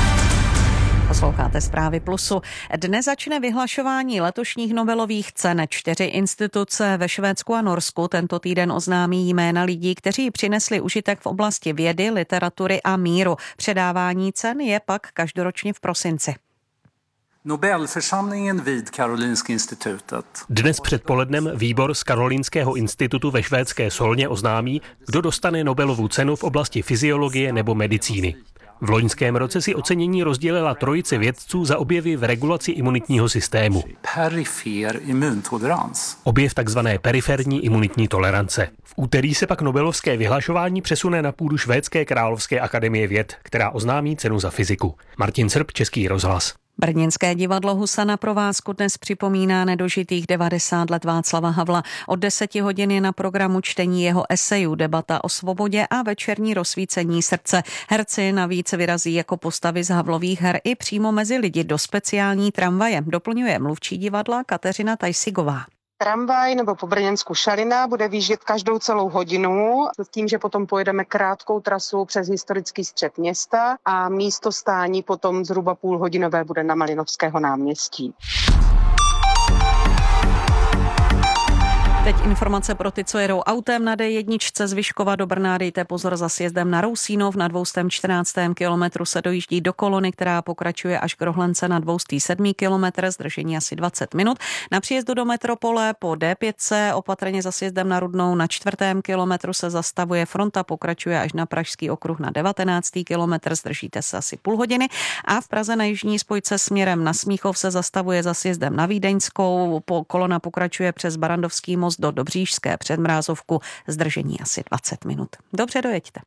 Posloucháte Zprávy Plusu. Dnes začne vyhlašování letošních Nobelových cen. Čtyři instituce ve Švédsku a Norsku tento týden oznámí jména lidí, kteří přinesli užitek v oblasti vědy, literatury a míru. Předávání cen je pak každoročně v prosinci. Nobelförsamlingen vid Karolinska institutet. Dnes předpolednem výbor z Karolinského institutu ve švédské Solně oznámí, kdo dostane Nobelovu cenu v oblasti fyziologie nebo medicíny. V loňském roce si ocenění rozdělila trojice vědců za objevy v regulaci imunitního systému. Perifer immuntolerans. Objev takzvané periferní imunitní tolerance. V úterý se pak nobelovské vyhlašování přesune na půdu Švédské královské akademie věd, která oznámí cenu za fyziku. Martin Srb, Český rozhlas. Brněnské divadlo Husa na provázku dnes připomíná nedožitých devadesát let Václava Havla. Od deseti hodin je na programu čtení jeho esejů, debata o svobodě a večerní rozsvícení srdce. Herci navíc vyrazí jako postavy z Havlových her i přímo mezi lidi do speciální tramvaje, doplňuje mluvčí divadla Kateřina Tajsigová. Tramvaj nebo po Brněnsku Šalina bude výjíždět každou celou hodinu s tím, že potom pojedeme krátkou trasu přes historický střed města a místo stání potom zhruba půlhodinové bude na Malinovského náměstí. Teď informace pro ty, co jedou autem na D jedna z Vyškova do Brna. Dejte pozor za sjezdem na Rousínov. Na dvě stě čtrnáctém kilometru se dojíždí do kolony, která pokračuje až k Rohlence na dvě stě sedmém kilometru, zdržení asi dvacet minut. Na příjezdu do metropole po D pět opatrně za sjezdem na Rudnou na čtvrtém kilometru se zastavuje, fronta pokračuje až na Pražský okruh na devatenáctém kilometr, zdržíte se asi půl hodiny. A v Praze na jižní spojce směrem na Smíchov se zastavuje za sjezdem na Vídeňskou. Po kolona pokračuje přes Barandovský most do Dobříšské Předmrázovku, zdržení asi dvacet minut. Dobře, dojeďte.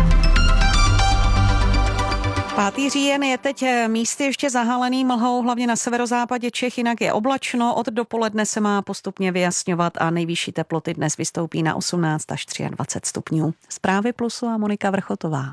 pátý říjen je teď místy ještě zahalený mlhou, hlavně na severozápadě Čech, jinak je oblačno. Od dopoledne se má postupně vyjasňovat a nejvyšší teploty dnes vystoupí na osmnáct až dvacet tři stupňů. Zprávy Plusu a Monika Vrchotová.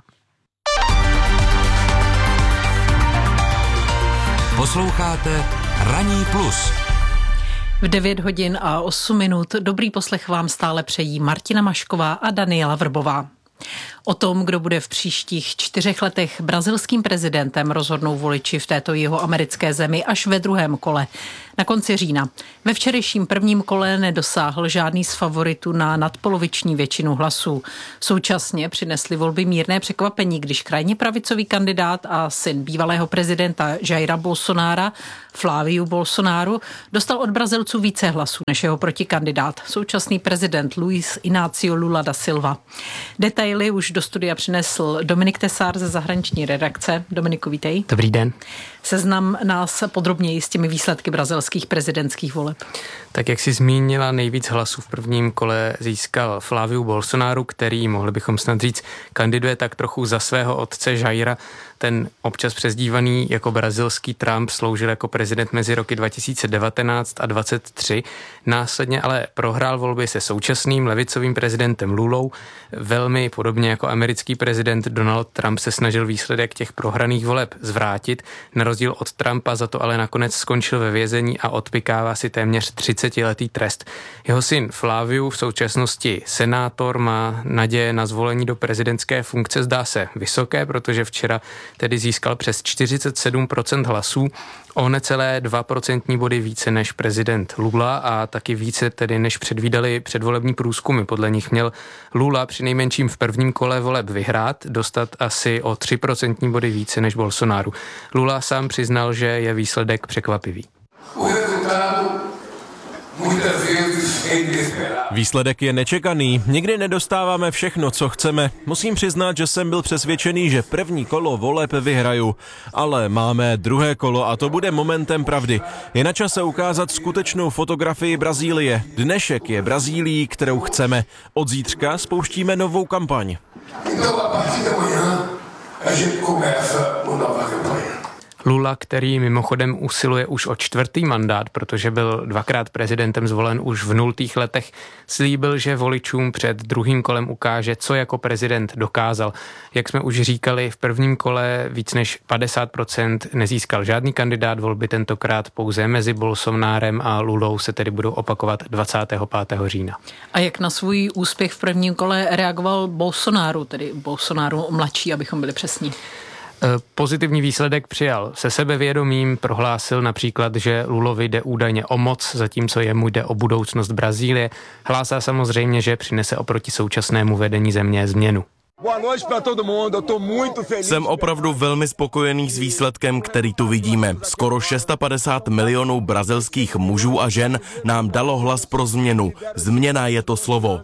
Posloucháte Ranní plus. V devět hodin a osm minut dobrý poslech vám stále přejí Martina Mašková a Daniela Vrbová. O tom, kdo bude v příštích čtyřech letech brazilským prezidentem, rozhodnou voliči v této jihoamerické zemi až ve druhém kole. Na konci října. Ve včerejším prvním kole nedosáhl žádný z favoritů na nadpoloviční většinu hlasů. Současně přinesly volby mírné překvapení, když krajně pravicový kandidát a syn bývalého prezidenta Jaira Bolsonara, Flávio Bolsonaro, dostal od Brazilců více hlasů než jeho protikandidát, současný prezident Luiz Inácio Lula da Silva. Detaily už do studia přinesl Dominik Tesár ze zahraniční redakce. Dominiku, vítej. Dobrý den. Seznam nás podrobněji s těmi výsledky brazilských prezidentských voleb. Tak jak jsi zmínila, nejvíc hlasů v prvním kole získal Flávio Bolsonaro, který, mohli bychom snad říct, kandiduje tak trochu za svého otce Jaira. Ten občas přezdívaný jako brazilský Trump sloužil jako prezident mezi roky dva tisíce devatenáct a dvacet tři. Následně ale prohrál volby se současným levicovým prezidentem Lulou. Velmi podobně jako americký prezident Donald Trump se snažil výsledek těch prohraných voleb zvrátit. Na rozdíl od Trumpa za to ale nakonec skončil ve vězení a odpykává si téměř třicetiletý trest. Jeho syn Flávio, v současnosti senátor, má naděje na zvolení do prezidentské funkce, zdá se vysoké, protože včera tedy získal přes čtyřicet sedm procent hlasů, o necelé dva procentní body více než prezident Lula a taky více tedy než předvídali předvolební průzkumy. Podle nich měl Lula přinejmenším v prvním kole voleb vyhrát, dostat asi o tři procentní body více než Bolsonaro. Lula sám přiznal, že je výsledek překvapivý. Výsledek je nečekaný, nikdy nedostáváme všechno, co chceme. Musím přiznat, že jsem byl přesvědčený, že první kolo voleb vyhraju. Ale máme druhé kolo a to bude momentem pravdy. Je na čase ukázat skutečnou fotografii Brazílie. Dnešek je Brazílií, kterou chceme. Od zítřka spouštíme novou kampaň. Lula, který mimochodem usiluje už o čtvrtý mandát, protože byl dvakrát prezidentem zvolen už v nultých letech, slíbil, že voličům před druhým kolem ukáže, co jako prezident dokázal. Jak jsme už říkali, v prvním kole víc než padesát procent nezískal žádný kandidát, volby tentokrát pouze mezi Bolsonárem a Lulou se tedy budou opakovat dvacátého pátého října. A jak na svůj úspěch v prvním kole reagoval Bolsonaro, tedy Bolsonaro mladší, abychom byli přesní? Pozitivní výsledek přijal se sebevědomím, prohlásil například, že Lulovi jde údajně o moc, zatímco jemu jde o budoucnost Brazílie. Hlásá samozřejmě, že přinese oproti současnému vedení země změnu. Jsem opravdu velmi spokojený s výsledkem, který tu vidíme. Skoro padesát šest milionů brazilských mužů a žen nám dalo hlas pro změnu. Změna je to slovo.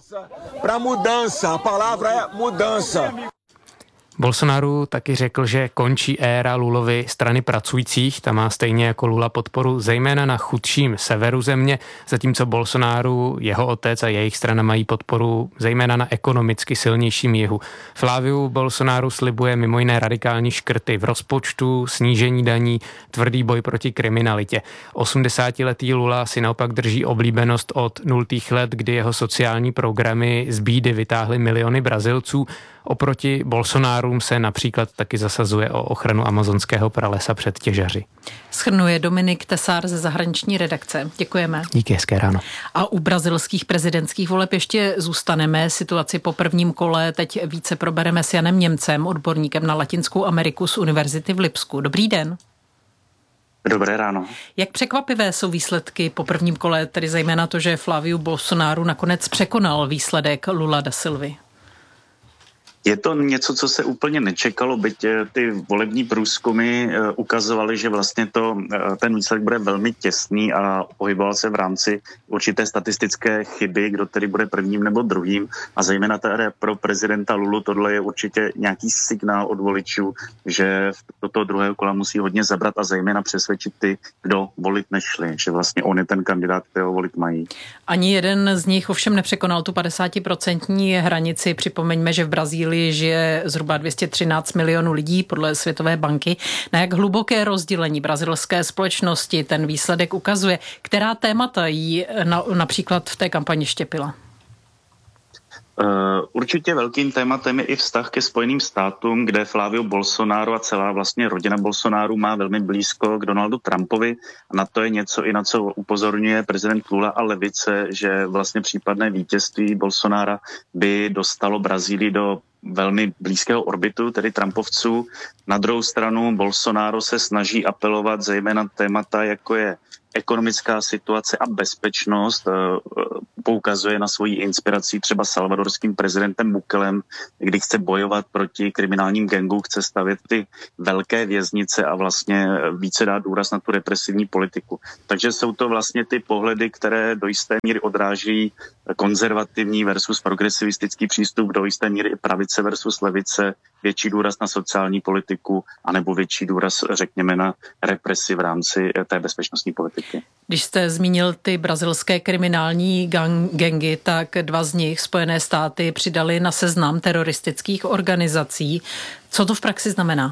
Bolsonaro taky řekl, že končí éra Lulovy strany pracujících, ta má stejně jako Lula podporu zejména na chudším severu země, zatímco Bolsonaro, jeho otec a jejich strana mají podporu zejména na ekonomicky silnějším jihu. Flávio Bolsonaro slibuje mimo jiné radikální škrty v rozpočtu, snížení daní, tvrdý boj proti kriminalitě. osmdesátiletý Lula si naopak drží oblíbenost od nultých let, kdy jeho sociální programy z bídy vytáhly miliony Brazilců. Oproti Bolsonárům se například taky zasazuje o ochranu amazonského pralesa před těžaři. Shrnuje Dominik Tesár ze zahraniční redakce. Děkujeme. Díky, hezké ráno. A u brazilských prezidentských voleb ještě zůstaneme. Situaci po prvním kole teď více probereme s Janem Němcem, odborníkem na Latinskou Ameriku z Univerzity v Lipsku. Dobrý den. Dobré ráno. Jak překvapivé jsou výsledky po prvním kole, tedy zejména to, že Flaviu Bolsonaro nakonec překonal výsledek Lula da Silvy? Je to něco, co se úplně nečekalo, byť ty volební průzkumy ukazovaly, že vlastně to, ten výsledek bude velmi těsný a pohyboval se v rámci určité statistické chyby, kdo tedy bude prvním nebo druhým. A zejména tady pro prezidenta Lulu tohle je určitě nějaký signál od voličů, že do toho druhého kola musí hodně zabrat a zejména přesvědčit ty, kdo volit nešli, že vlastně on je ten kandidát, kterého volit mají. Ani jeden z nich ovšem nepřekonal tu padesátiprocentní hranici. Připomeňme, že v Brazílii žije zhruba dvě stě třináct milionů lidí podle Světové banky. Na jak hluboké rozdělení brazilské společnosti ten výsledek ukazuje? Která témata jí na, například v té kampani štěpila? Uh, určitě velkým tématem je i vztah ke Spojeným státům, kde Flavio Bolsonaro a celá vlastně rodina Bolsonaro má velmi blízko k Donaldu Trumpovi. A na to je něco i na co upozorňuje prezident Lula a levice, že vlastně případné vítězství Bolsonara by dostalo Brazílii do velmi blízkého orbitu, tedy Trumpovců. Na druhou stranu Bolsonaro se snaží apelovat zejména témata, jako je ekonomická situace a bezpečnost, poukazuje na svoji inspiraci třeba salvadorským prezidentem Bukelem, kdy chce bojovat proti kriminálním gangům, chce stavět ty velké věznice a vlastně více dát důraz na tu represivní politiku. Takže jsou to vlastně ty pohledy, které do jisté míry odráží konzervativní versus progresivistický přístup, do jisté míry i pravice versus levice, větší důraz na sociální politiku, anebo větší důraz, řekněme, na represi v rámci té bezpečnostní politiky. Když jste zmínil ty brazilské kriminální gang, gangy, tak dva z nich, Spojené státy, přidali na seznam teroristických organizací. Co to v praxi znamená?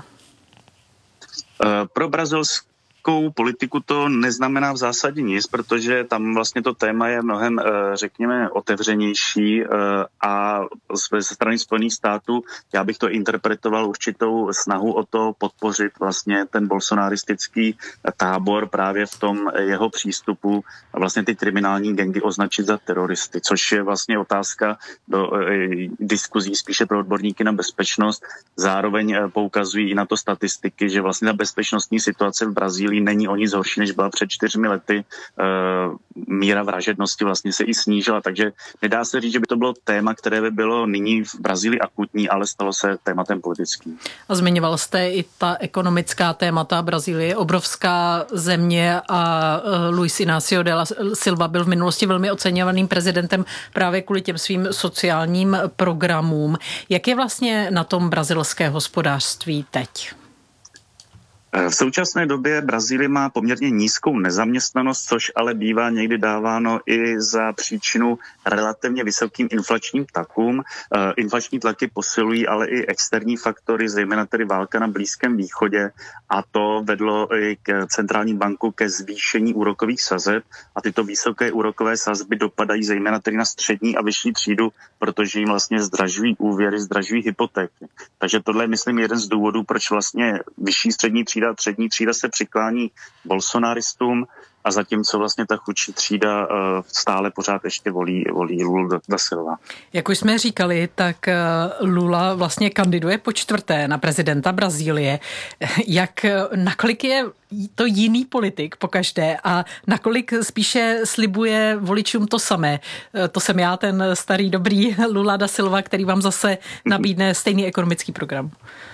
Uh, pro brazilskou politiku to neznamená v zásadě nic, protože tam vlastně to téma je mnohem, řekněme, otevřenější a ze strany Spojených států já bych to interpretoval určitou snahu o to podpořit vlastně ten bolsonaristický tábor právě v tom jeho přístupu a vlastně ty kriminální gangy označit za teroristy, což je vlastně otázka do diskuzí spíše pro odborníky na bezpečnost. Zároveň poukazují i na to statistiky, že vlastně ta bezpečnostní situace v Brazílii není o nic horší, než byla před čtyřmi lety. E, míra vražednosti vlastně se i snížila, takže nedá se říct, že by to bylo téma, které by bylo nyní v Brazílii akutní, ale stalo se tématem politickým. A zmiňoval jste i ta ekonomická témata. Brazílie je obrovská země a Luis Inácio de la Silva byl v minulosti velmi oceňovaným prezidentem právě kvůli těm svým sociálním programům. Jak je vlastně na tom brazilské hospodářství teď? V současné době Brazílie má poměrně nízkou nezaměstnanost, což ale bývá někdy dáváno i za příčinu relativně vysokým inflačním tlakům. Inflační tlaky posilují ale i externí faktory, zejména tedy válka na Blízkém východě, a to vedlo i k centrální banku ke zvýšení úrokových sazeb a tyto vysoké úrokové sazby dopadají zejména tedy na střední a vyšší třídu, protože jim vlastně zdražují úvěry, zdražují hypotéky. Takže tohle je, myslím, jeden z důvodů, proč vlastně vyšší střední třída Střední třída se přiklání bolsonaristům a zatímco vlastně ta chudší třída stále pořád ještě volí, volí Lula da Silva. Jak už jsme říkali, tak Lula vlastně kandiduje po čtvrté na prezidenta Brazílie. Jak, nakolik je to jiný politik pokaždé a nakolik spíše slibuje voličům to samé? To jsem já, ten starý dobrý Lula da Silva, který vám zase nabídne stejný ekonomický program.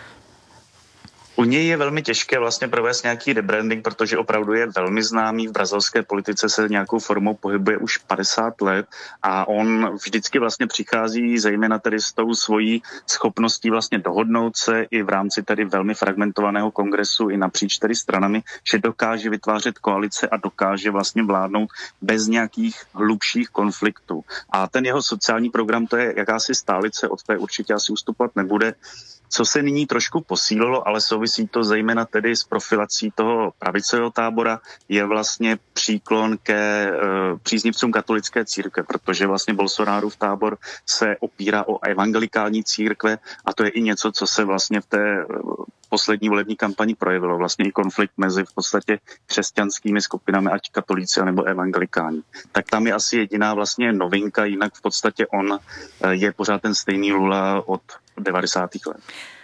U něj je velmi těžké vlastně provést nějaký rebranding, protože opravdu je velmi známý. V brazilské politice se nějakou formou pohybuje už padesát let a on vždycky vlastně přichází zejména tedy s tou svojí schopností vlastně dohodnout se i v rámci tedy velmi fragmentovaného kongresu i napříč tedy stranami, že dokáže vytvářet koalice a dokáže vlastně vládnout bez nějakých hlubších konfliktů. A ten jeho sociální program, to je jakási stálice, od té určitě asi ustupovat nebude. Co se nyní trošku posílilo, ale souvisí to zejména tedy s profilací toho pravicového tábora, je vlastně příklon ke e, příznivcům katolické církve, protože vlastně Bolsonarův tábor se opírá o evangelikální církve a to je i něco, co se vlastně v té poslední volební kampani projevilo. Vlastně i konflikt mezi v podstatě křesťanskými skupinami, ať katolíci nebo evangelikáni. Tak tam je asi jediná vlastně novinka, jinak v podstatě on je pořád ten stejný Lula od devadesátých let.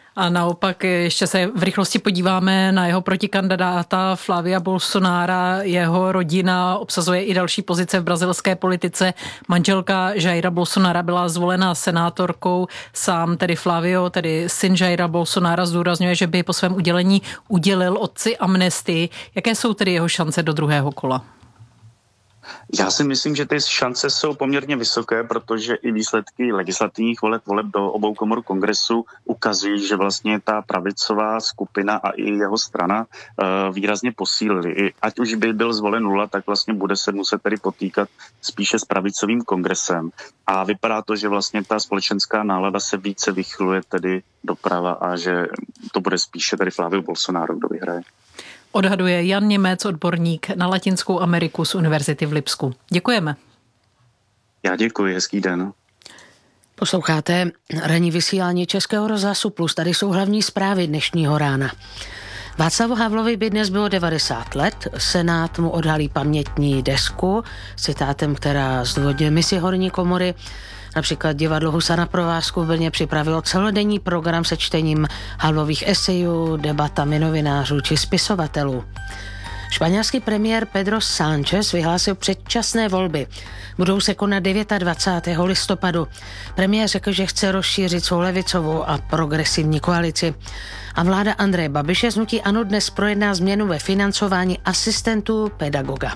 A naopak ještě se v rychlosti podíváme na jeho protikandidáta Flavia Bolsonara. Jeho rodina obsazuje i další pozice v brazilské politice. Manželka Jaira Bolsonara byla zvolena senátorkou. Sám tedy Flavio, tedy syn Jaira Bolsonara, zdůrazňuje, že by po svém udělení udělil otci amnestii. Jaké jsou tedy jeho šance do druhého kola? Já si myslím, že ty šance jsou poměrně vysoké, protože i výsledky legislativních voleb, voleb do obou komor kongresu ukazují, že vlastně ta pravicová skupina a i jeho strana uh, výrazně posílili. I ať už by byl zvolen nula, tak vlastně bude se muset tedy potýkat spíše s pravicovým kongresem. A vypadá to, že vlastně ta společenská nálada se více vychyluje tedy doprava a že to bude spíše tedy Flavio Bolsonaro, kdo vyhraje. Odhaduje Jan Němec, odborník na Latinskou Ameriku z Univerzity v Lipsku. Děkujeme. Já děkuji, hezký den. Posloucháte ranní vysílání Českého rozhlasu Plus. Tady jsou hlavní zprávy dnešního rána. Václavu Havlovi by dnes bylo devadesát let. Senát mu odhalí pamětní desku s citátem, která zdůvodňuje misi horní komory. Například divadlo Husa na provázku v Brně připravilo celodenní program se čtením Havlových esejů, debatami novinářů či spisovatelů. Španělský premiér Pedro Sánchez vyhlásil předčasné volby. Budou se konat dvacátého devátého listopadu. Premiér řekl, že chce rozšířit svou levicovou a progresivní koalici. A vláda Andreje Babiše z hnutí ANO dnes projedná změnu ve financování asistentů pedagoga.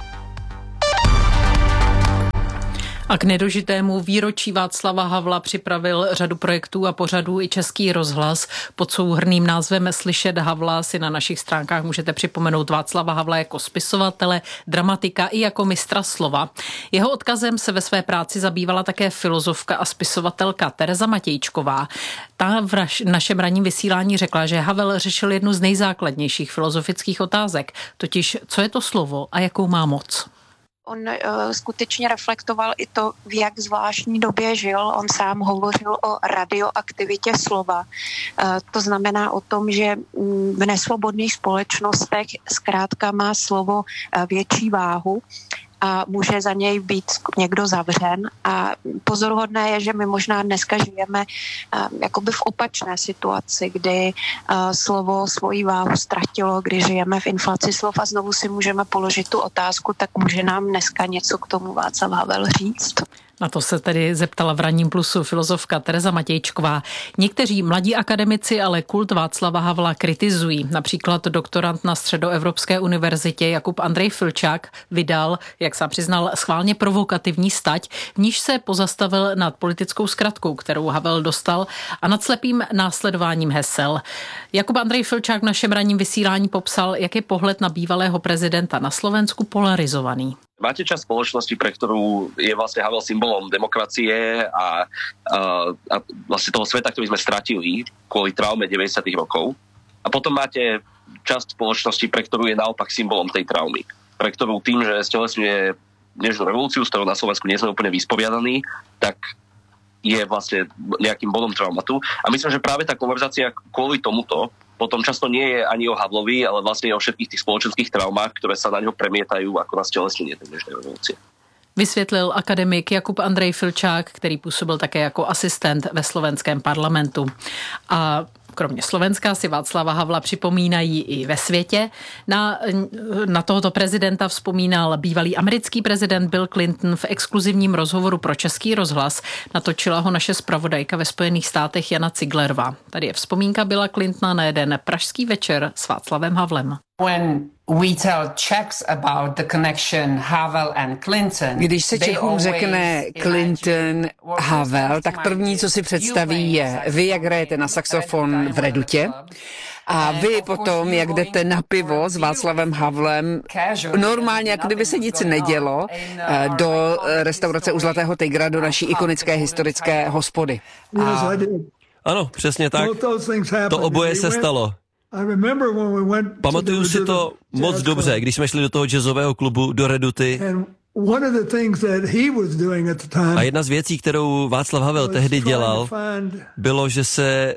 A k nedožitému výročí Václava Havla připravil řadu projektů a pořadů i Český rozhlas. Pod souhrnným názvem Slyšet Havla si na našich stránkách můžete připomenout Václava Havla jako spisovatele, dramatika i jako mistra slova. Jeho odkazem se ve své práci zabývala také filozofka a spisovatelka Tereza Matějčková. Ta v našem ranním vysílání řekla, že Havel řešil jednu z nejzákladnějších filozofických otázek, totiž co je to slovo a jakou má moc. On uh, skutečně reflektoval i to, v jak zvláštní době žil. On sám hovořil o radioaktivitě slova. Uh, to znamená o tom, že v nesvobodných společnostech zkrátka má slovo uh, větší váhu a může za něj být někdo zavřen. A pozoruhodné je, že my možná dneska žijeme uh, jakoby v opačné situaci, kdy uh, slovo svoji váhu ztratilo, kdy žijeme v inflaci slov a znovu si můžeme položit tu otázku, tak může nám dneska něco k tomu Václav Havel říct? Na to se tedy zeptala v Ranním plusu filozofka Tereza Matějčková. Někteří mladí akademici ale kult Václava Havla kritizují. Například doktorant na Středoevropské univerzitě Jakub Andrej Filčák vydal, jak sám přiznal, schválně provokativní stať, v níž se pozastavil nad politickou zkratkou, kterou Havel dostal, a nad slepým následováním hesel. Jakub Andrej Filčák v našem ranním vysílání popsal, jak je pohled na bývalého prezidenta na Slovensku polarizovaný. Máte časť spoločnosti, pre ktorú je vlastne Havel symbolom demokracie a, a, a vlastne toho sveta, ktorý sme stratili kvôli traume deväťdesiatych rokov. A potom máte časť spoločnosti, pre ktorú je naopak symbolom tej traumy. Pre ktorú tým, že stelesňuje dnešnú revolúciu, s ktorou na Slovensku nie sme úplne vysporiadaní, tak je vlastne nejakým bodom traumatu. A myslím, že práve tá konverzácia kvôli tomuto potom často nie je ani o Havlovi, ale vlastne o všetkých tých spoločenských traumách, ktoré sa na ňo premietajú ako na stelesnenie tej dnešnej revolúcie. Vysvětlil akademik Jakub Andrej Filčák, který působil také jako asistent ve slovenském parlamentu. A kromě Slovenska si Václava Havla připomínají i ve světě. Na, na tohoto prezidenta vzpomínal bývalý americký prezident Bill Clinton v exkluzivním rozhovoru pro Český rozhlas. Natočila ho naše zpravodajka ve Spojených státech Jana Ciglerová. Tady je vzpomínka Billa Clintona na jeden pražský večer s Václavem Havlem. When we tell Czechs about the connection Havel and Clinton, když se Čechům řekne Clinton, Havel, tak první, co si představí, je vy, jak hrajete na saxofon v Redutě, a vy potom, jak jdete na pivo s Václavem Havlem, normálně, jako kdyby se nic nedělo, do restaurace u Zlatého tygra, do naší ikonické historické hospody. A... Ano, přesně tak. To oboje se stalo. Pamatuju si to moc dobře, když jsme šli do toho jazzového klubu do Reduty. A jedna z věcí, kterou Václav Havel tehdy dělal, bylo, že se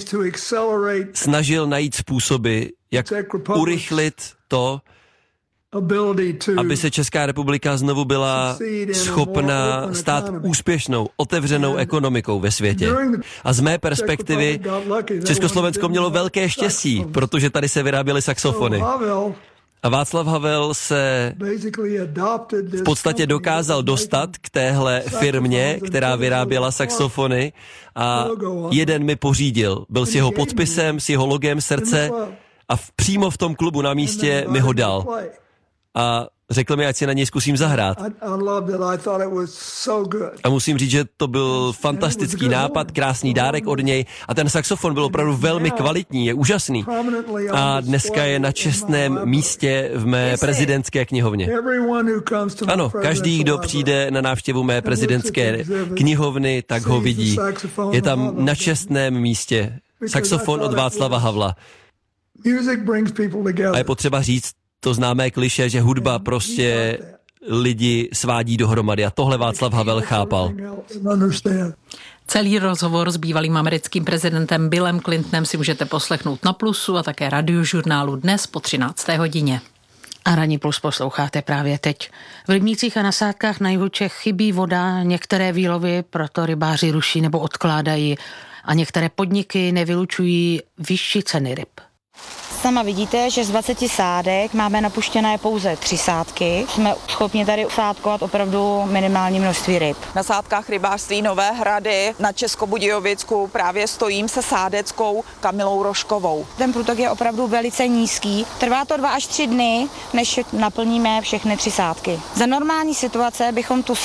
snažil najít způsoby, jak urychlit to, aby se Česká republika znovu byla schopna stát úspěšnou, otevřenou ekonomikou ve světě. A z mé perspektivy Československo mělo velké štěstí, protože tady se vyráběly saxofony. A Václav Havel se v podstatě dokázal dostat k téhle firmě, která vyráběla saxofony, a jeden mi pořídil. Byl s jeho podpisem, s jeho logem srdce a v, přímo v tom klubu na místě mi ho dal. A řekl mi, ať si na něj zkusím zahrát. A musím říct, že to byl fantastický nápad, krásný dárek od něj a ten saxofon byl opravdu velmi kvalitní, je úžasný. A dneska je na čestném místě v mé prezidentské knihovně. Ano, každý, kdo přijde na návštěvu mé prezidentské knihovny, tak ho vidí. Je tam na čestném místě saxofon od Václava Havla. A je potřeba říct to známé klišé, že hudba prostě lidi svádí dohromady a tohle Václav Havel chápal. Celý rozhovor s bývalým americkým prezidentem Billem Clintonem si můžete poslechnout na Plusu a také radiožurnálu dnes po třinácté hodině. A Ranní plus posloucháte právě teď. V rybnících a na sádkách na jihu Čech chybí voda, některé výlovy proto rybáři ruší nebo odkládají a některé podniky nevylučují vyšší ceny ryb. Sama vidíte, že z dvaceti sádek máme napuštěné pouze tři sádky. Jsme schopni tady sádkovat opravdu minimální množství ryb. Na sádkách rybářství Nové Hrady na Českobudějovicku právě stojím se sádeckou Kamilou Rožkovou. Ten průtok je opravdu velice nízký. Trvá to dva až tři dny, než naplníme všechny tři sádky. Za normální situace bychom tu